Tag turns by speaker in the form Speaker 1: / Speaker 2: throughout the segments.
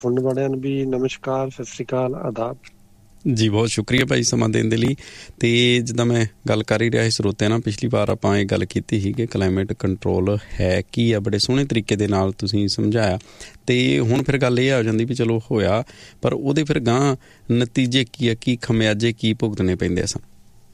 Speaker 1: ਸੁਣਨ ਵਾਲਿਆਂ ਨੂੰ ਵੀ ਨਮਸਕਾਰ, ਸਤਿ ਸ਼੍ਰੀ ਅਕਾਲ, ਆਦਾਬ
Speaker 2: ਜੀ। ਬਹੁਤ ਸ਼ੁਕਰੀਆ ਭਾਈ ਸਮਾਂ ਦੇਣ ਦੇ ਲਈ। ਅਤੇ ਜਿੱਦਾਂ ਮੈਂ ਗੱਲ ਕਰ ਹੀ ਰਿਹਾ ਸੀ ਸਰੋਤਿਆਂ ਨਾਲ, ਪਿਛਲੀ ਵਾਰ ਆਪਾਂ ਇਹ ਗੱਲ ਕੀਤੀ ਸੀ ਕਿ ਕਲਾਈਮੇਟ ਕੰਟਰੋਲ ਹੈ ਕੀ ਆ, ਬੜੇ ਸੋਹਣੇ ਤਰੀਕੇ ਦੇ ਨਾਲ ਤੁਸੀਂ ਸਮਝਾਇਆ। ਅਤੇ ਹੁਣ ਫਿਰ ਗੱਲ ਇਹ ਆ ਜਾਂਦੀ ਵੀ ਚਲੋ ਹੋਇਆ, ਪਰ ਉਹਦੇ ਫਿਰ ਗਾਂਹ ਨਤੀਜੇ ਕੀ ਆ, ਕੀ ਖਮਿਆਜੇ ਕੀ ਭੁਗਤਣੇ ਪੈਂਦੇ ਸਨ?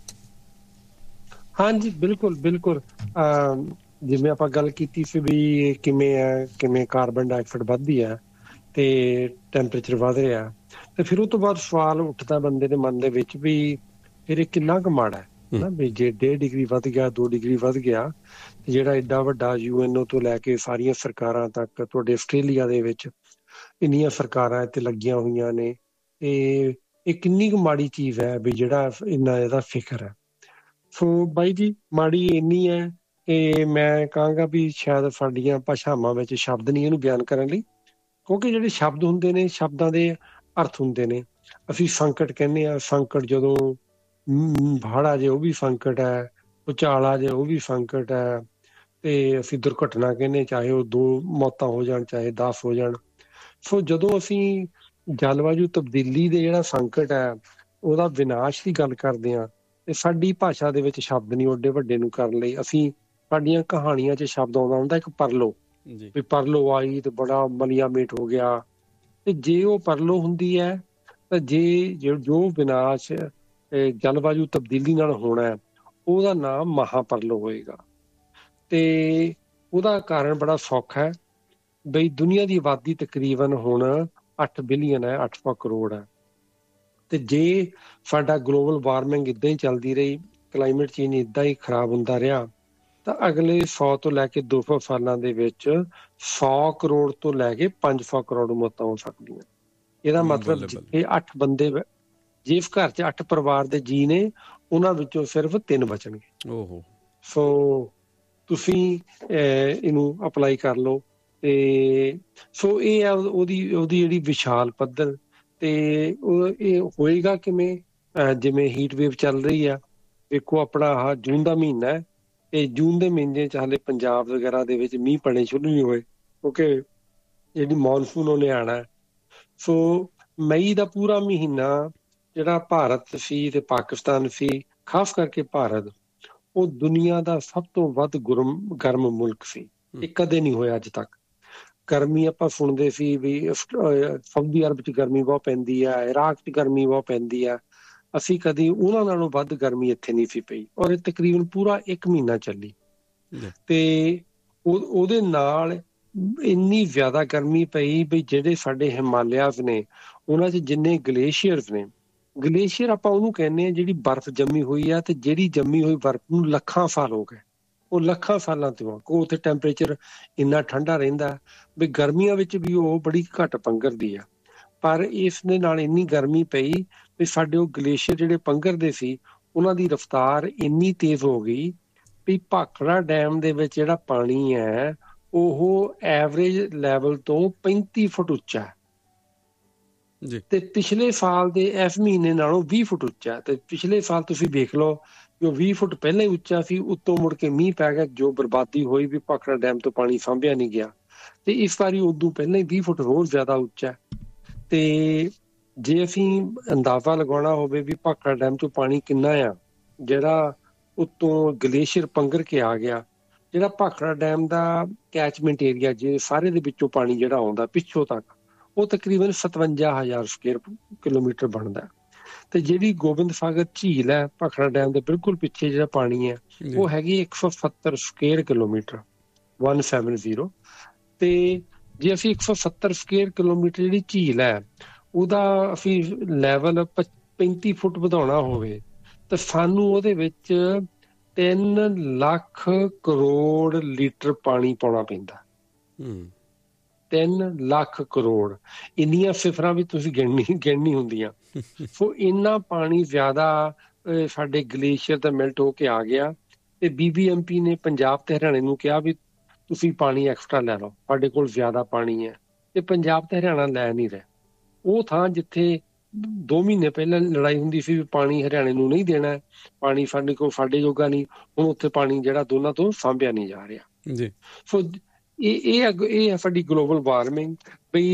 Speaker 1: ਹਾਂਜੀ, ਬਿਲਕੁਲ। ਜਿਵੇਂ ਆਪਾਂ ਗੱਲ ਕੀਤੀ ਸੀ ਵੀ ਕਿਵੇਂ ਕਾਰਬਨ ਡਾਈਆਕਸਾਈਡ ਵੱਧਦੀ ਹੈ ਤੇ ਟੈਂਪਰੇਚਰ ਵੱਧ ਰਿਹਾ, ਤੇ ਫਿਰ ਉਹ ਤੋਂ ਬਾਅਦ ਸਵਾਲ ਉੱਠਦਾ ਬੰਦੇ ਦੇ ਮਨ ਦੇ ਵਿੱਚ ਵੀ ਫਿਰ ਇਹ ਕਿੰਨਾ ਕੁ ਮਾੜਾ ਹੈ ਨਾ, ਵੀ ਜੇ 1.5 ਡਿਗਰੀ ਵੱਧ ਗਿਆ, 2 ਡਿਗਰੀ ਵੱਧ ਗਿਆ, ਤੇ ਜਿਹੜਾ ਏਡਾ ਵੱਡਾ UNO ਤੋਂ ਲੈ ਕੇ ਸਾਰੀਆਂ ਸਰਕਾਰਾਂ ਤੱਕ, ਤੁਹਾਡੇ ਆਸਟ੍ਰੇਲੀਆ ਦੇ ਵਿੱਚ ਇੰਨੀਆਂ ਸਰਕਾਰਾਂ ਇੱਥੇ ਲੱਗੀਆਂ ਹੋਈਆਂ ਨੇ, ਇਹ ਕਿੰਨੀ ਕੁ ਮਾੜੀ ਚੀਜ਼ ਹੈ ਵੀ ਜਿਹੜਾ ਇੰਨਾ ਇਹਦਾ ਫਿਕਰ ਹੈ। ਸੋ ਬਾਈ ਜੀ, ਮਾੜੀ ਇੰਨੀ ਹੈ ਕਿ ਮੈਂ ਕਹਾਂਗਾ ਵੀ ਸ਼ਾਇਦ ਸਾਡੀਆਂ ਭਾਸ਼ਾਵਾਂ ਵਿੱਚ ਸ਼ਬਦ ਨਹੀਂ ਇਹਨੂੰ ਬਿਆਨ ਕਰਨ ਲਈ, ਕਿਉਂਕਿ ਜਿਹੜੇ ਸ਼ਬਦ ਹੁੰਦੇ ਨੇ, ਸ਼ਬਦਾਂ ਦੇ ਅਰਥ ਹੁੰਦੇ ਨੇ। ਅਸੀਂ ਸੰਕਟ ਕਹਿੰਦੇ ਹਾਂ, ਸੰਕਟ ਜਦੋਂ ਹੜ੍ਹ ਆ ਜੇ ਉਹ ਵੀ ਸੰਕਟ ਹੈ, ਭੂਚਾਲ ਆ ਜੇ ਉਹ ਵੀ ਸੰਕਟ ਹੈ, ਤੇ ਅਸੀਂ ਦੁਰਘਟਨਾ ਕਹਿੰਦੇ, ਚਾਹੇ ਉਹ 2 ਮੌਤਾਂ ਹੋ ਜਾਣ, ਚਾਹੇ 10 ਹੋ ਜਾਣ। ਸੋ ਜਦੋਂ ਅਸੀਂ ਜਲਵਾਯੂ ਤਬਦੀਲੀ ਦੇ ਜਿਹੜਾ ਸੰਕਟ ਹੈ, ਉਹਦਾ ਵਿਨਾਸ਼ ਦੀ ਗੱਲ ਕਰਦੇ ਹਾਂ, ਤੇ ਸਾਡੀ ਭਾਸ਼ਾ ਦੇ ਵਿੱਚ ਸ਼ਬਦ ਨਹੀਂ ਓਡੇ ਵੱਡੇ ਨੂੰ ਕਰਨ ਲਈ। ਅਸੀਂ ਸਾਡੀਆਂ ਕਹਾਣੀਆਂ 'ਚ ਸ਼ਬਦ ਆਉਂਦਾ ਹੁੰਦਾ ਇੱਕ ਪਰਲੋ, ਵੀ ਪਰਲੋ ਆਈ ਤੇ ਬੜਾ ਮਲੀਆ ਮੇਟ ਹੋ ਗਿਆ। ਤੇ ਜੇ ਉਹ ਪਰਲੋ ਹੁੰਦੀ ਹੈ ਤਾਂ ਜੋ ਵਿਨਾਸ਼ ਜਲਵਾਯੂ ਤਬਦੀਲੀ ਨਾਲ ਹੋਣਾ, ਉਹਦਾ ਨਾਮ ਮਹਾਪਰਲੋ ਹੋਏਗਾ। ਤੇ ਉਹਦਾ ਕਾਰਨ ਬੜਾ ਸੌਖਾ ਹੈ, ਬਈ ਦੁਨੀਆ ਦੀ ਆਬਾਦੀ ਤਕਰੀਬਨ ਹੁਣ 8 ਬਿਲੀਅਨ ਹੈ, 800 ਕਰੋੜ ਹੈ। ਤੇ ਜੇ ਸਾਡਾ ਗਲੋਬਲ ਵਾਰਮਿੰਗ ਇੱਦਾਂ ਹੀ ਚੱਲਦੀ ਰਹੀ, ਕਲਾਈਮੇਟ ਚੇਂਜ ਇੱਦਾਂ ਹੀ ਖਰਾਬ ਹੁੰਦਾ ਰਿਹਾ, ਤਾਂ ਅਗਲੇ 100 ਤੋਂ ਲੈ ਕੇ 200 ਸਾਲਾਂ ਦੇ ਵਿੱਚ 100 ਕਰੋੜ ਤੋਂ ਲੈ ਕੇ 500 ਕਰੋੜ ਮੌਤਾਂ ਹੋ ਸਕਦੀਆਂ। ਇਹਦਾ ਮਤਲਬ ਜਿੱਥੇ 8 ਬੰਦੇ, ਜਿਸ ਘਰ 'ਚ 8 ਪਰਿਵਾਰ ਦੇ ਜੀ ਨੇ, ਉਹਨਾਂ ਵਿੱਚੋਂ ਸਿਰਫ 3 ਬਚਣਗੇ। ਸੋ ਤੁਸੀਂ ਇਹਨੂੰ ਅਪਲਾਈ ਕਰ ਲਓ। ਤੇ ਸੋ ਇਹ ਆ ਉਹਦੀ ਜਿਹੜੀ ਵਿਸ਼ਾਲ ਪੱਧਰ। ਤੇ ਇਹ ਹੋਏਗਾ ਕਿਵੇਂ? ਜਿਵੇਂ ਹੀਟ ਵੇਵ ਚੱਲ ਰਹੀ ਆ, ਵੇਖੋ ਆਪਣਾ ਆਹ ਜੂਨ ਦਾ ਮਹੀਨਾ ਹੈ, ਤੇ ਜੂਨ ਦੇ ਮਹੀਨੇ 'ਚ ਹਾਲੇ ਪੰਜਾਬ ਵਗੈਰਾ ਦੇ ਵਿੱਚ ਮੀਂਹ ਪੈਣੇ ਸ਼ੁਰੂ ਨਹੀਂ ਹੋਏ, ਕਿਉਂਕਿ ਜਿਹੜੀ ਮੌਨਸੂਨ ਉਹਨੇ ਆਉਣਾ। ਸੋ ਮਈ ਦਾ ਪੂਰਾ ਮਹੀਨਾ ਜਿਹੜਾ ਭਾਰਤ ਸੀ ਤੇ ਪਾਕਿਸਤਾਨ ਸੀ, ਖਾਸ ਕਰਕੇ ਭਾਰਤ, ਉਹ ਦੁਨੀਆ ਦਾ ਸਭ ਤੋਂ ਵੱਧ ਗਰਮ ਮੁਲਕ ਸੀ। ਇਹ ਕਦੇ ਨਹੀਂ ਹੋਇਆ ਅੱਜ ਤੱਕ। ਗਰਮੀ ਆਪਾਂ ਸੁਣਦੇ ਸੀ ਵੀ ਸਾਊਦੀ ਅਰਬ 'ਚ ਗਰਮੀ ਬਹੁਤ ਪੈਂਦੀ ਆ, ਇਰਾਕ 'ਚ ਗਰਮੀ ਬਹੁਤ ਪੈਂਦੀ ਆ, ਅਸੀਂ ਕਦੀ ਉਹਨਾਂ ਨਾਲੋਂ ਵੱਧ ਗਰਮੀ ਇੱਥੇ ਨਹੀਂ ਸੀ ਪਈ, ਔਰ ਇਹ ਤਕਰੀਬਨ ਪੂਰਾ 1 ਮਹੀਨਾ ਚੱਲੀ। ਤੇ ਉਹਦੇ ਨਾਲ ਇੰਨੀ ਜ਼ਿਆਦਾ ਗਰਮੀ ਪਈ ਵੀ ਜਿਹੜੇ ਸਾਡੇ ਹਿਮਾਲਿਆਜ਼ ਨੇ, ਉਹਨਾਂ 'ਚ ਜਿੰਨੇ ਗਲੇਸ਼ੀਅਰਸ ਨੇ, ਗਲੇਸ਼ੀਅਰ ਆਪਾਂ ਉਹਨੂੰ ਕਹਿੰਦੇ ਹਾਂ ਜਿਹੜੀ ਬਰਫ਼ ਜੰਮੀ ਹੋਈ ਆ, ਤੇ ਜਿਹੜੀ ਜੰਮੀ ਹੋਈ ਬਰਫ਼ ਨੂੰ ਲੱਖਾਂ ਸਾਲ ਹੋ ਗਏ, ਉਹ ਲੱਖਾਂ ਸਾਲਾਂ ਤੋਂ ਕੋ ਉੱਥੇ ਟੈਂਪਰੇਚਰ ਇੰਨਾ ਠੰਡਾ ਰਹਿੰਦਾ ਵੀ ਗਰਮੀਆਂ ਵਿੱਚ ਵੀ ਉਹ ਬੜੀ ਘੱਟ ਪੰਘਰਦੀ ਆ। ਪਰ ਇਸ ਦੇ ਨਾਲ ਇੰਨੀ ਗਰਮੀ ਪਈ ਵੀ ਸਾਡੇ ਉਹ ਗਲੇਸ਼ੀਅਰ ਜਿਹੜੇ ਪੰਘਰਦੇ ਸੀ, ਉਹਨਾਂ ਦੀ ਰਫ਼ਤਾਰ ਇੰਨੀ ਤੇਜ਼ ਹੋ ਗਈ ਵੀ ਭਾਖੜਾ ਡੈਮ ਦੇ ਵਿੱਚ ਜਿਹੜਾ ਪਾਣੀ ਹੈ, ਉਹ ਐਵਰੇਜ ਲੈਵਲ ਤੋਂ 35 ਫੁੱਟ ਉੱਚਾ ਹੈ, ਤੇ ਪਿਛਲੇ ਸਾਲ ਦੇ ਇਸ ਮਹੀਨੇ ਨਾਲੋਂ 20 ਫੁੱਟ ਉੱਚਾ। ਤੇ ਪਿਛਲੇ ਸਾਲ ਤੁਸੀਂ ਵੇਖ ਲਓ ਕਿ ਉਹ 20 ਫੁੱਟ ਪਹਿਲਾਂ ਹੀ ਉੱਚਾ ਸੀ, ਉੱਤੋਂ ਮੁੜ ਕੇ ਮੀਂਹ ਪੈ ਗਿਆ, ਜੋ ਬਰਬਾਦੀ ਹੋਈ ਵੀ ਭਾਖੜਾ ਡੈਮ ਤੋਂ ਪਾਣੀ ਸਾਂਭਿਆ ਨਹੀਂ ਗਿਆ। ਤੇ ਇਸ ਵਾਰੀ ਉਦੋਂ ਪਹਿਲਾਂ ਹੀ 20 ਫੁੱਟ ਹੋਰ ਜ਼ਿਆਦਾ ਉੱਚਾ। ਤੇ ਜੇ ਅਸੀਂ ਅੰਦਾਜ਼ਾ ਲਗਾਉਣਾ ਹੋਵੇ ਵੀ ਭਾਖੜਾ ਡੈਮ ਤੋਂ ਪਾਣੀ ਕਿੰਨਾ ਆ, ਜਿਹੜਾ ਉੱਤੋਂ ਗਲੇਸ਼ੀਅਰ ਪੰਘਰ ਕੇ ਆ ਗਿਆ, ਜਿਹੜਾ ਭਾਖੜਾ ਡੈਮ ਦਾ ਕੈਚਮੈਂਟ ਏਰੀਆ, ਜੇ ਸਾਰੇ ਦੇ ਵਿੱਚੋਂ ਪਾਣੀ ਜਿਹੜਾ ਆਉਂਦਾ ਪਿੱਛੋਂ ਤੱਕ, ਉਹ ਤਕਰੀਬਨ 57,000 ਸਕੁਅਰ ਕਿਲੋਮੀਟਰ ਬਣਦਾ। ਤੇ ਜਿਹੜੀ ਗੋਬਿੰਦ ਸਾਗਰ ਝੀਲ ਹੈ ਭਾਖੜਾ ਡੈਮ ਦੇ ਬਿਲਕੁਲ ਪਿੱਛੇ ਜਿਹੜਾ ਪਾਣੀ ਹੈ, ਉਹ ਹੈਗੀ 170 ਸਕੁਅਰ ਕਿਲੋਮੀਟਰ, 170। ਤੇ ਜੇ ਅਸੀਂ 170 ਸਕੁਅਰ ਕਿਲੋਮੀਟਰ ਜਿਹੜੀ ਝੀਲ ਹੈ, ਉਹਦਾ ਅਸੀਂ ਲੈਵਲ 35 ਫੁੱਟ ਵਧਾਉਣਾ ਹੋਵੇ, ਤਾਂ ਸਾਨੂੰ ਉਹਦੇ ਵਿੱਚ 3 ਲੱਖ ਕਰੋੜ ਲੀਟਰ ਪਾਣੀ ਪਾਉਣਾ ਪੈਂਦਾ। 3 ਲੱਖ ਕਰੋੜ, ਇੰਨੀਆਂ ਸਿਫਰਾਂ ਵੀ ਤੁਸੀਂ ਗਿਣਨੀ ਹੁੰਦੀਆਂ। ਸੋ ਇੰਨਾ ਪਾਣੀ ਜ਼ਿਆਦਾ ਸਾਡੇ ਗਲੇਸ਼ੀਅਰ ਦਾ ਮੈਲਟ ਹੋ ਕੇ ਆ ਗਿਆ। ਤੇ BBMP ਨੇ ਪੰਜਾਬ ਤੇ ਹਰਿਆਣੇ ਨੂੰ ਕਿਹਾ ਵੀ ਤੁਸੀਂ ਪਾਣੀ ਐਕਸਟਰਾ ਲੈ ਲਓ, ਸਾਡੇ ਕੋਲ ਜ਼ਿਆਦਾ ਪਾਣੀ ਹੈ। ਤੇ ਪੰਜਾਬ ਤੇ ਹਰਿਆਣਾ ਲੈ ਨਹੀਂ ਰਹੇ। ਉਹ ਥਾਂ ਜਿੱਥੇ 2 ਮਹੀਨੇ ਪਹਿਲਾਂ ਲੜਾਈ ਹੁੰਦੀ ਸੀ ਵੀ ਪਾਣੀ ਹਰਿਆਣੇ ਨੂੰ ਨਹੀਂ ਦੇਣਾ, ਪਾਣੀ ਸਾਡੇ ਕੋਲ, ਸਾਡੇ ਜੋਗਾ ਨਹੀਂ, ਹੁਣ ਉੱਥੇ ਪਾਣੀ ਜਿਹੜਾ ਦੋਨਾਂ ਤੋਂ ਸਾਂਭਿਆ ਨਹੀਂ ਜਾ ਰਿਹਾ। ਸੋ ਇਹ ਹੈ ਸਾਡੀ ਗਲੋਬਲ ਵਾਰਮਿੰਗ। ਬਈ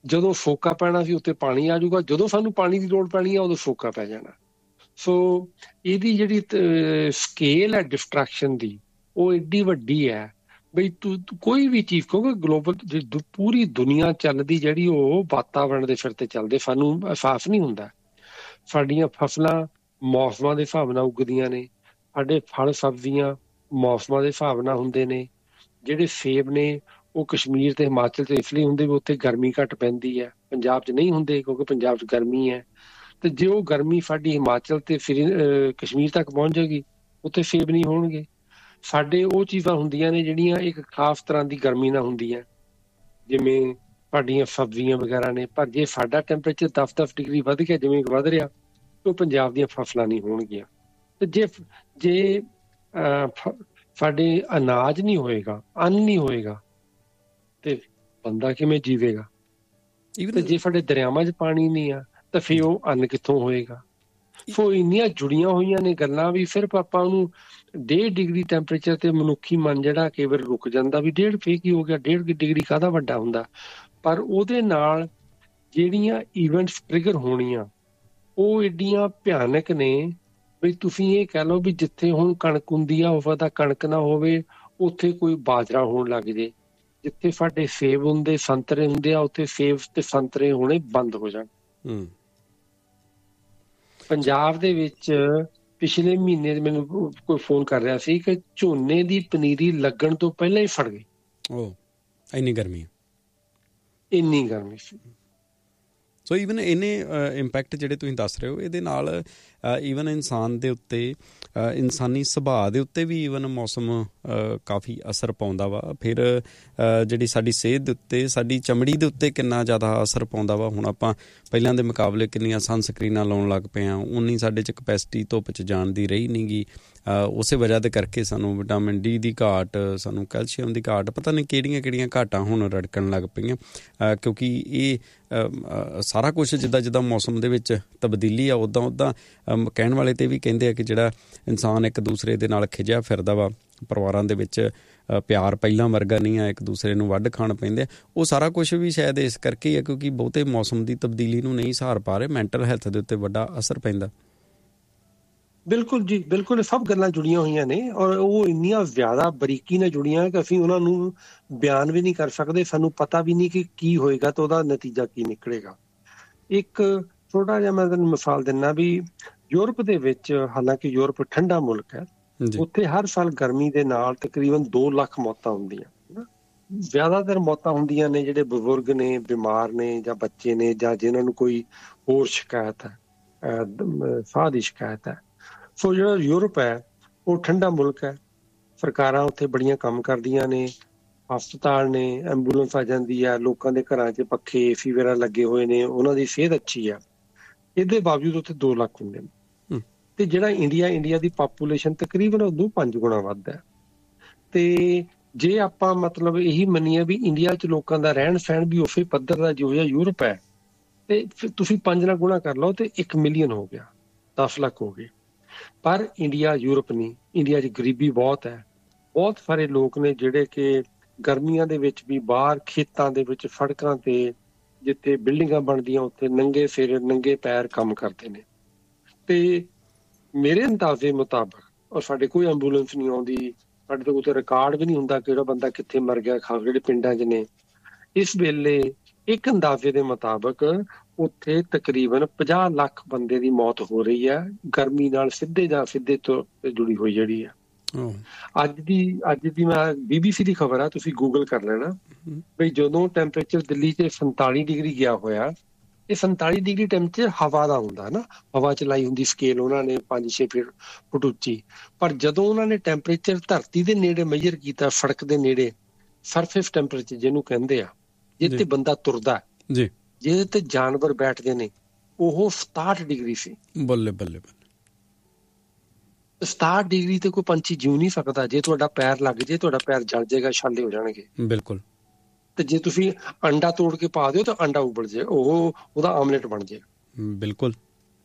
Speaker 1: ਜਦੋਂ ਸੋਕਾ ਪੈਣਾ ਸੀ ਉੱਥੇ ਪਾਣੀ ਆ ਜਾਊਗਾ, ਜਦੋਂ ਸਾਨੂੰ ਪਾਣੀ ਦੀ ਲੋੜ ਪੈਣੀ ਆ ਉਦੋਂ ਸੋਕਾ ਪੈ ਜਾਣਾ। ਸੋ ਇਹਦੀ ਜਿਹੜੀ ਸਕੇਲ ਹੈ ਡਿਸਟਰੈਕਸ਼ਨ ਦੀ, ਉਹ ਏਡੀ ਵੱਡੀ ਹੈ ਬਈ ਤੂੰ ਕੋਈ ਵੀ ਚੀਜ਼, ਕਿਉਂਕਿ ਗਲੋਬਲ ਪੂਰੀ ਦੁਨੀਆ ਚੱਲਦੀ ਜਿਹੜੀ ਉਹ ਵਾਤਾਵਰਣ ਦੇ ਸਿਰ ਤੇ ਚੱਲਦੇ, ਸਾਨੂੰ ਅਹਿਸਾਸ ਨਹੀਂ ਹੁੰਦਾ। ਸਾਡੀਆਂ ਫਸਲਾਂ ਮੌਸਮਾਂ ਦੇ ਹਿਸਾਬ ਨਾਲ ਉੱਗਦੀਆਂ ਨੇ, ਸਾਡੇ ਫਲ ਸਬਜ਼ੀਆਂ ਮੌਸਮਾਂ ਦੇ ਹਿਸਾਬ ਨਾਲ ਹੁੰਦੇ ਨੇ। ਜਿਹੜੇ ਸੇਬ ਨੇ ਉਹ ਕਸ਼ਮੀਰ ਤੇ ਹਿਮਾਚਲ 'ਚ ਇਸ ਲਈ ਹੁੰਦੇ ਵੀ ਉੱਥੇ ਗਰਮੀ ਘੱਟ ਪੈਂਦੀ ਹੈ, ਪੰਜਾਬ 'ਚ ਨਹੀਂ ਹੁੰਦੇ ਕਿਉਂਕਿ ਪੰਜਾਬ 'ਚ ਗਰਮੀ ਹੈ। ਤੇ ਜੇ ਉਹ ਗਰਮੀ ਸਾਡੀ ਹਿਮਾਚਲ ਤੇ ਕਸ਼ਮੀਰ ਤੱਕ ਪਹੁੰਚ ਜਾਏਗੀ, ਉੱਥੇ ਸੇਬ ਨਹੀਂ ਹੋਣਗੇ। ਸਾਡੇ ਉਹ ਚੀਜ਼ਾਂ ਹੁੰਦੀਆਂ ਨੇ ਜਿਹੜੀਆਂ ਇੱਕ ਖਾਸ ਤਰ੍ਹਾਂ ਦੀ ਗਰਮੀ ਨਾਲ ਹੁੰਦੀਆਂ, ਜਿਵੇਂ ਸਾਡੀਆਂ ਸਬਜ਼ੀਆਂ ਵਗੈਰਾ ਨੇ। ਪਰ ਜੇ ਸਾਡਾ ਟੈਂਪਰੇਚਰ 10-10 ਡਿਗਰੀ ਵੱਧ ਗਿਆ ਜਿਵੇਂ ਵੱਧ ਰਿਹਾ, ਉਹ ਪੰਜਾਬ ਦੀਆਂ ਫਸਲਾਂ ਨਹੀਂ ਹੋਣਗੀਆਂ। ਤੇ ਜੇ ਸਾਡੇ ਅਨਾਜ ਨਹੀਂ ਹੋਏਗਾ, ਅੰਨ ਨਹੀਂ ਹੋਏਗਾ, ਤੇ ਬੰਦਾ ਕਿਵੇਂ ਜੀਵੇਗਾ? ਤੇ ਜੇ ਸਾਡੇ ਦਰਿਆਵਾਂ 'ਚ ਪਾਣੀ ਨਹੀਂ ਆ ਤਾਂ ਫਿਰ ਉਹ ਅੰਨ ਕਿੱਥੋਂ ਹੋਏਗਾ? ਸੋ ਇੰਨੀਆਂ ਜੁੜੀਆਂ ਹੋਈਆਂ ਨੇ ਗੱਲਾਂ ਵੀ ਸਿਰਫ ਆਪਾਂ ਉਹਨੂੰ 1.5 ਡਿਗਰੀ ਟੈਂਪਰੇਚਰ ਤੇ ਮਨੁੱਖੀ ਮਨ ਜਿਹੜਾ ਕਈ ਵਾਰ ਰੁਕ ਜਾਂਦਾ ਵੀ 1.5 ਫੇਰ ਕੀ ਹੋ ਗਿਆ, 1.5 ਡਿਗਰੀ ਕਾਹਦਾ ਵੱਡਾ ਹੁੰਦਾ। ਪਰ ਉਹਦੇ ਨਾਲ ਜਿਹੜੀਆਂ ਇਵੈਂਟਸ ਟ੍ਰਿਗਰ ਹੋਣੀਆਂ ਉਹ ਏਡੀਆਂ ਭਿਆਨਕ ਨੇ ਵੀ ਤੁਸੀਂ ਇਹ ਕਹਿ ਲਓ ਵੀ ਜਿੱਥੇ ਹੁਣ ਕਣਕ ਹੁੰਦੀ ਆ ਉਹ ਤਾਂ ਕਣਕ ਨਾ ਹੋਵੇ, ਉੱਥੇ ਕੋਈ ਬਾਜਰਾ ਹੋਣ ਲੱਗ ਜੇ। ਜਿੱਥੇ ਸਾਡੇ ਸੇਬ ਹੁੰਦੇ, ਸੰਤਰੇ ਹੁੰਦੇ ਆ, ਉੱਥੇ ਸੇਬ ਤੇ ਸੰਤਰੇ ਹੋਣੇ ਬੰਦ ਹੋ ਜਾਣ। ਪੰਜਾਬ ਦੇ ਵਿੱਚ ਪਿਛਲੇ ਮਹੀਨੇ ਮੈਨੂੰ ਕੋਈ ਫੋਨ ਕਰ ਰਿਹਾ ਸੀ ਕਿ ਝੋਨੇ ਦੀ ਪਨੀਰੀ ਲੱਗਣ ਤੋਂ ਪਹਿਲਾਂ ਹੀ ਫੜ ਗਈ।
Speaker 2: ਇੰਨੀ ਗਰਮੀ
Speaker 1: ਸੀ।
Speaker 2: ਸੋ ਈਵਨ ਇਹਨੇ ਇੰਪੈਕਟ ਜਿਹੜੇ ਤੁਸੀਂ ਦੱਸ ਰਹੇ ਹੋ, ਇਹਦੇ ਨਾਲ ਈਵਨ ਇਨਸਾਨ ਦੇ ਉੱਤੇ, ਇਨਸਾਨੀ ਸੁਭਾਅ ਦੇ ਉੱਤੇ ਵੀ ਈਵਨ ਮੌਸਮ ਕਾਫੀ ਅਸਰ ਪਾਉਂਦਾ ਵਾ। ਫਿਰ ਜਿਹੜੀ ਸਾਡੀ ਸਿਹਤ ਦੇ ਉੱਤੇ, ਸਾਡੀ ਚਮੜੀ ਦੇ ਉੱਤੇ ਕਿੰਨਾ ਜ਼ਿਆਦਾ ਅਸਰ ਪਾਉਂਦਾ ਵਾ। ਹੁਣ ਆਪਾਂ ਪਹਿਲਾਂ ਦੇ ਮੁਕਾਬਲੇ ਕਿੰਨੀਆਂ ਸਨਸਕਰੀਨਾਂ ਲਾਉਣ ਲੱਗ ਪਏ ਹਾਂ, ਉਨੀ ਸਾਡੇ 'ਚ ਕਪੈਸਿਟੀ ਧੁੱਪ 'ਚ ਜਾਣ ਦੀ ਰਹੀ ਨਹੀਂ ਗੀ। ਉਸੇ ਵਜ੍ਹਾ ਦੇ ਕਰਕੇ ਸਾਨੂੰ ਵਿਟਾਮਿਨ ਡੀ ਦੀ ਘਾਟ, ਸਾਨੂੰ ਕੈਲਸ਼ੀਅਮ ਦੀ ਘਾਟ, ਪਤਾ ਨਹੀਂ ਕਿਹੜੀਆਂ ਘਾਟਾਂ ਹੁਣ ਰੜਕਣ ਲੱਗ ਪਈਆਂ, ਕਿਉਂਕਿ ਇਹ ਸਾਰਾ ਕੁਛ ਜਿੱਦਾਂ ਮੌਸਮ ਦੇ ਵਿੱਚ ਤਬਦੀਲੀ ਆ, ਉੱਦਾਂ ਕਹਿਣ ਵਾਲੇ ਤੇ ਵੀ ਕਹਿੰਦੇ ਆ ਕਿ ਜਿਹੜਾ ਇਨਸਾਨ ਇੱਕ ਦੂਸਰੇ ਦੇ ਨਾਲ ਖਿਜਿਆ ਫਿਰਦਾ ਵਾ, ਪਰਿਵਾਰਾਂ ਦੇ ਵਿੱਚ ਪਿਆਰ ਪਹਿਲਾਂ ਵਰਗਾ ਨਹੀਂ ਆ, ਇੱਕ ਦੂਸਰੇ ਨੂੰ ਵੱਢ ਖਾਣ ਪੈਂਦੇ ਆ। ਉਹ ਸਾਰਾ ਕੁਛ ਵੀ ਸ਼ਾਇਦ ਇਸ ਕਰਕੇ ਹੀ ਆ ਕਿਉਂਕਿ ਬਹੁਤੇ ਮੌਸਮ ਦੀ ਤਬਦੀਲੀ ਨੂੰ ਨਹੀਂ ਸਹਾਰ ਪਾ ਰਹੇ, ਮੈਂਟਲ ਹੈਲਥ ਦੇ ਉੱਤੇ ਵੱਡਾ ਅਸਰ ਪੈਂਦਾ।
Speaker 1: ਬਿਲਕੁਲ ਜੀ, ਬਿਲਕੁਲ। ਇਹ ਸਭ ਗੱਲਾਂ ਜੁੜੀਆਂ ਹੋਈਆਂ ਨੇ ਔਰ ਉਹ ਇੰਨੀਆਂ ਜ਼ਿਆਦਾ ਬਰੀਕੀ ਨਾਲ ਜੁੜੀਆਂ ਕਿ ਅਸੀਂ ਉਹਨਾਂ ਨੂੰ ਬਿਆਨ ਵੀ ਨਹੀਂ ਕਰ ਸਕਦੇ। ਸਾਨੂੰ ਪਤਾ ਵੀ ਨਹੀਂ ਕਿ ਕੀ ਹੋਏਗਾ ਤੇ ਉਹਦਾ ਨਤੀਜਾ ਕੀ ਨਿਕਲੇਗਾ। ਇੱਕ ਛੋਟਾ ਜਿਹਾ ਮੈਂ ਤੁਹਾਨੂੰ ਮਿਸਾਲ ਦਿੰਦਾ ਵੀ ਯੂਰਪ ਦੇ ਵਿੱਚ, ਹਾਲਾਂਕਿ ਯੂਰਪ ਠੰਡਾ ਮੁਲਕ ਹੈ, ਉੱਥੇ ਹਰ ਸਾਲ ਗਰਮੀ ਦੇ ਨਾਲ ਤਕਰੀਬਨ 2 ਲੱਖ ਮੌਤਾਂ ਹੁੰਦੀਆਂ। ਜ਼ਿਆਦਾਤਰ ਮੌਤਾਂ ਹੁੰਦੀਆਂ ਨੇ ਜਿਹੜੇ ਬਜ਼ੁਰਗ ਨੇ, ਬਿਮਾਰ ਨੇ, ਜਾਂ ਬੱਚੇ ਨੇ, ਜਾਂ ਜਿਨ੍ਹਾਂ ਨੂੰ ਕੋਈ ਹੋਰ ਸ਼ਿਕਾਇਤ ਹੈ, ਸਾਹ ਦੀ ਸ਼ਿਕਾਇਤ ਹੈ। ਸੋ ਜਿਹੜਾ ਯੂਰਪ ਹੈ ਉਹ ਠੰਡਾ ਮੁਲਕ ਹੈ, ਸਰਕਾਰਾਂ ਉੱਥੇ ਬੜੀਆਂ ਕੰਮ ਕਰਦੀਆਂ ਨੇ, ਹਸਪਤਾਲ ਨੇ, ਐਂਬੂਲੈਂਸ ਆ ਜਾਂਦੀ ਹੈ, ਲੋਕਾਂ ਦੇ ਘਰਾਂ 'ਚ ਪੱਖੇ, ਏਸੀ ਵਗੈਰਾ ਲੱਗੇ ਹੋਏ ਨੇ, ਉਹਨਾਂ ਦੀ ਸਿਹਤ ਅੱਛੀ ਆ। ਇਹਦੇ ਬਾਵਜੂਦ ਉੱਥੇ 2 ਲੱਖ ਹੁੰਦੇ ਨੇ। ਤੇ ਜਿਹੜਾ ਇੰਡੀਆ ਦੀ ਪਾਪੂਲੇਸ਼ਨ ਤਕਰੀਬਨ ਉਦੋਂ 5 ਗੁਣਾ ਵੱਧ ਹੈ। ਤੇ ਜੇ ਆਪਾਂ ਮਤਲਬ ਇਹੀ ਮੰਨੀਏ ਵੀ ਇੰਡੀਆ 'ਚ ਲੋਕਾਂ ਦਾ ਰਹਿਣ ਸਹਿਣ ਵੀ ਉਸੇ ਪੱਧਰ ਦਾ ਜਿਹੋ ਜਿਹਾ ਯੂਰਪ ਹੈ, ਤੇ ਫਿਰ ਤੁਸੀਂ 5 ਨਾਲ ਗੁਣਾ ਕਰ ਲਓ ਤੇ 1 ਮਿਲੀਅਨ ਹੋ ਗਿਆ, 10 ਲੱਖ ਹੋ ਗਏ। ਪਰ ਇੰਡੀਆ ਯੂਰਪ ਨਹੀਂ, ਇੰਡੀਆ 'ਚ ਗਰੀਬੀ ਬਹੁਤ ਹੈ। ਬਹੁਤ ਸਾਰੇ ਲੋਕ ਨੇ ਜਿਹੜੇ ਕਿ ਗਰਮੀਆਂ ਦੇ ਵਿੱਚ ਵੀ ਬਾਹਰ ਖੇਤਾਂ ਦੇ ਵਿੱਚ, ਸੜਕਾਂ ਤੇ ਜਿੱਥੇ ਬਿਲਡਿੰਗਾਂ ਬਣਦੀਆਂ ਉੱਥੇ ਨੰਗੇ ਸਿਰ, ਨੰਗੇ ਪੈਰ ਕੰਮ ਕਰਦੇ ਨੇ। ਤੇ ਮੇਰੇ ਅੰਦਾਜ਼ੇ ਮੁਤਾਬਕ, ਔਰ ਸਾਡੇ ਕੋਈ ਐਂਬੂਲੈਂਸ ਨਹੀਂ ਆਉਂਦੀ, ਸਾਡੇ ਤੋਂ ਕੋਈ ਰਿਕਾਰਡ ਵੀ ਨਹੀਂ ਹੁੰਦਾ ਕਿਹੜਾ ਬੰਦਾ ਕਿੱਥੇ ਮਰ ਗਿਆ, ਖਾਸ ਜਿਹੜੇ ਪਿੰਡਾਂ 'ਚ ਨੇ। ਇਸ ਵੇਲੇ ਇੱਕ ਅੰਦਾਜ਼ੇ ਦੇ ਮੁਤਾਬਕ ਉੱਥੇ ਤਕਰੀਬਨ 50 ਲੱਖ ਬੰਦੇ ਦੀ ਮੌਤ ਹੋ ਰਹੀ ਹੈ, ਗਰਮੀ ਨਾਲ ਸਿੱਧੇ ਜਾਂ ਸਿੱਧੇ ਤੌਰ ਤੇ ਜੁੜੀ ਹੋਈ ਜਿਹੜੀ ਆ। ਅੱਜ ਦੀ ਮੈਂ BBC ਦੀ ਖਬਰ ਆ, ਤੁਸੀਂ ਗੂਗਲ ਕਰ ਲੈਣਾ ਬਈ ਜਦੋਂ ਟੈਂਪਰੇਚਰ ਦਿੱਲੀ 'ਚ 47 ਡਿਗਰੀ ਗਿਆ ਹੋਇਆ, ਇਹ 47 ਡਿਗਰੀ ਟੈਂਪਰੇਚਰ ਹਵਾ ਦਾ ਹੁੰਦਾ ਨਾ, ਹਵਾ ਚਲਾਈ ਹੁੰਦੀ ਸਕੇਲ ਉਹਨਾਂ ਨੇ 5-6 ਫੁੱਟ ਉੱਚੀ। ਪਰ ਜਦੋਂ ਉਹਨਾਂ ਨੇ ਟੈਂਪਰੇਚਰ ਧਰਤੀ ਦੇ ਨੇੜੇ ਮੇਜਰ ਕੀਤਾ, ਸੜਕ ਦੇ ਨੇੜੇ, ਸਰਫੇਸ ਟੈਂਪਰੇਚਰ ਜਿਹਨੂੰ ਕਹਿੰਦੇ ਆ, ਜਿਹਦੇ ਤੇ ਬੰਦਾ ਤੁਰਦਾ ਜੀ, ਜਿਹਦੇ ਤੇ ਜਾਨਵਰ ਬੈਠਦੇ ਨੇ, ਉਹ 67 ਡਿਗਰੀ ਸੀ।
Speaker 2: ਬੱਲੇ
Speaker 1: 67 ਡਿਗਰੀ ਤੇ ਕੋਈ ਪੰਛੀ ਜਿਉ ਨਹੀਂ ਸਕਦਾ। ਜੇ ਤੁਹਾਡਾ ਪੈਰ ਲੱਗ ਜੇ, ਤੁਹਾਡਾ ਪੈਰ ਜਲ ਜਾਏਗਾ, ਛਾਲੇ ਹੋ ਜਾਣਗੇ।
Speaker 2: ਬਿਲਕੁਲ।
Speaker 1: ਤੇ ਜੇ ਤੁਸੀਂ ਅੰਡਾ ਤੋੜ ਕੇ ਪਾ ਦਿਓ ਤਾਂ ਅੰਡਾ ਉਬਲ ਜੇ, ਉਹਦਾ ਆਮਲੇਟ ਬਣ ਜੇ।
Speaker 2: ਬਿਲਕੁਲ।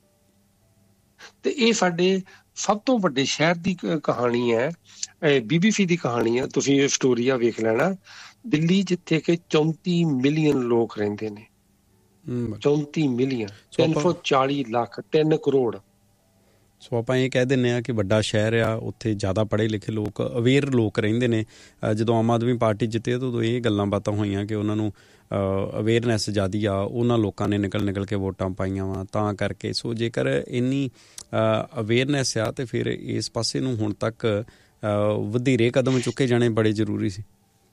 Speaker 1: ਤੇ ਇਹ ਸਾਡੇ ਸਭ ਤੋਂ ਵੱਡੇ ਸ਼ਹਿਰ ਦੀ ਕਹਾਣੀ ਹੈ, BBC ਦੀ ਕਹਾਣੀ ਹੈ। ਤੁਸੀਂ ਇਹ ਸਟੋਰੀਆ ਵੇਖ ਲੈਣਾ। ਦਿੱਲੀ ਜਿੱਥੇ ਕਿ 34 ਮਿਲੀਅਨ ਲੋਕ ਰਹਿੰਦੇ ਨੇ, 34 ਮਿਲੀਅਨ 340 ਲੱਖ 3 ਕਰੋੜ।
Speaker 2: ਸੋ ਆਪਾਂ ਇਹ ਕਹਿ ਦਿੰਦੇ ਹਾਂ ਕਿ ਵੱਡਾ ਸ਼ਹਿਰ ਆ, ਉੱਥੇ ਜ਼ਿਆਦਾ ਪੜ੍ਹੇ ਲਿਖੇ ਲੋਕ, ਅਵੇਅਰ ਲੋਕ ਰਹਿੰਦੇ ਨੇ। ਜਦੋਂ ਆਮ ਆਦਮੀ ਪਾਰਟੀ ਜਿੱਤੇ ਤਾਂ ਉਦੋਂ ਇਹ ਗੱਲਾਂ ਬਾਤਾਂ ਹੋਈਆਂ ਕਿ ਉਹਨਾਂ ਨੂੰ ਅਵੇਅਰਨੈਸ ਜ਼ਿਆਦੀ ਆ, ਉਹਨਾਂ ਲੋਕਾਂ ਨੇ ਨਿਕਲ ਕੇ ਵੋਟਾਂ ਪਾਈਆਂ ਵਾ ਤਾਂ ਕਰਕੇ। ਸੋ ਜੇਕਰ ਇੰਨੀ ਅਵੇਅਰਨੈਸ ਆ ਤਾਂ ਫਿਰ ਇਸ ਪਾਸੇ ਨੂੰ ਹੁਣ ਤੱਕ ਵਧੇਰੇ ਕਦਮ ਚੁੱਕੇ ਜਾਣੇ ਬੜੇ ਜ਼ਰੂਰੀ ਸੀ।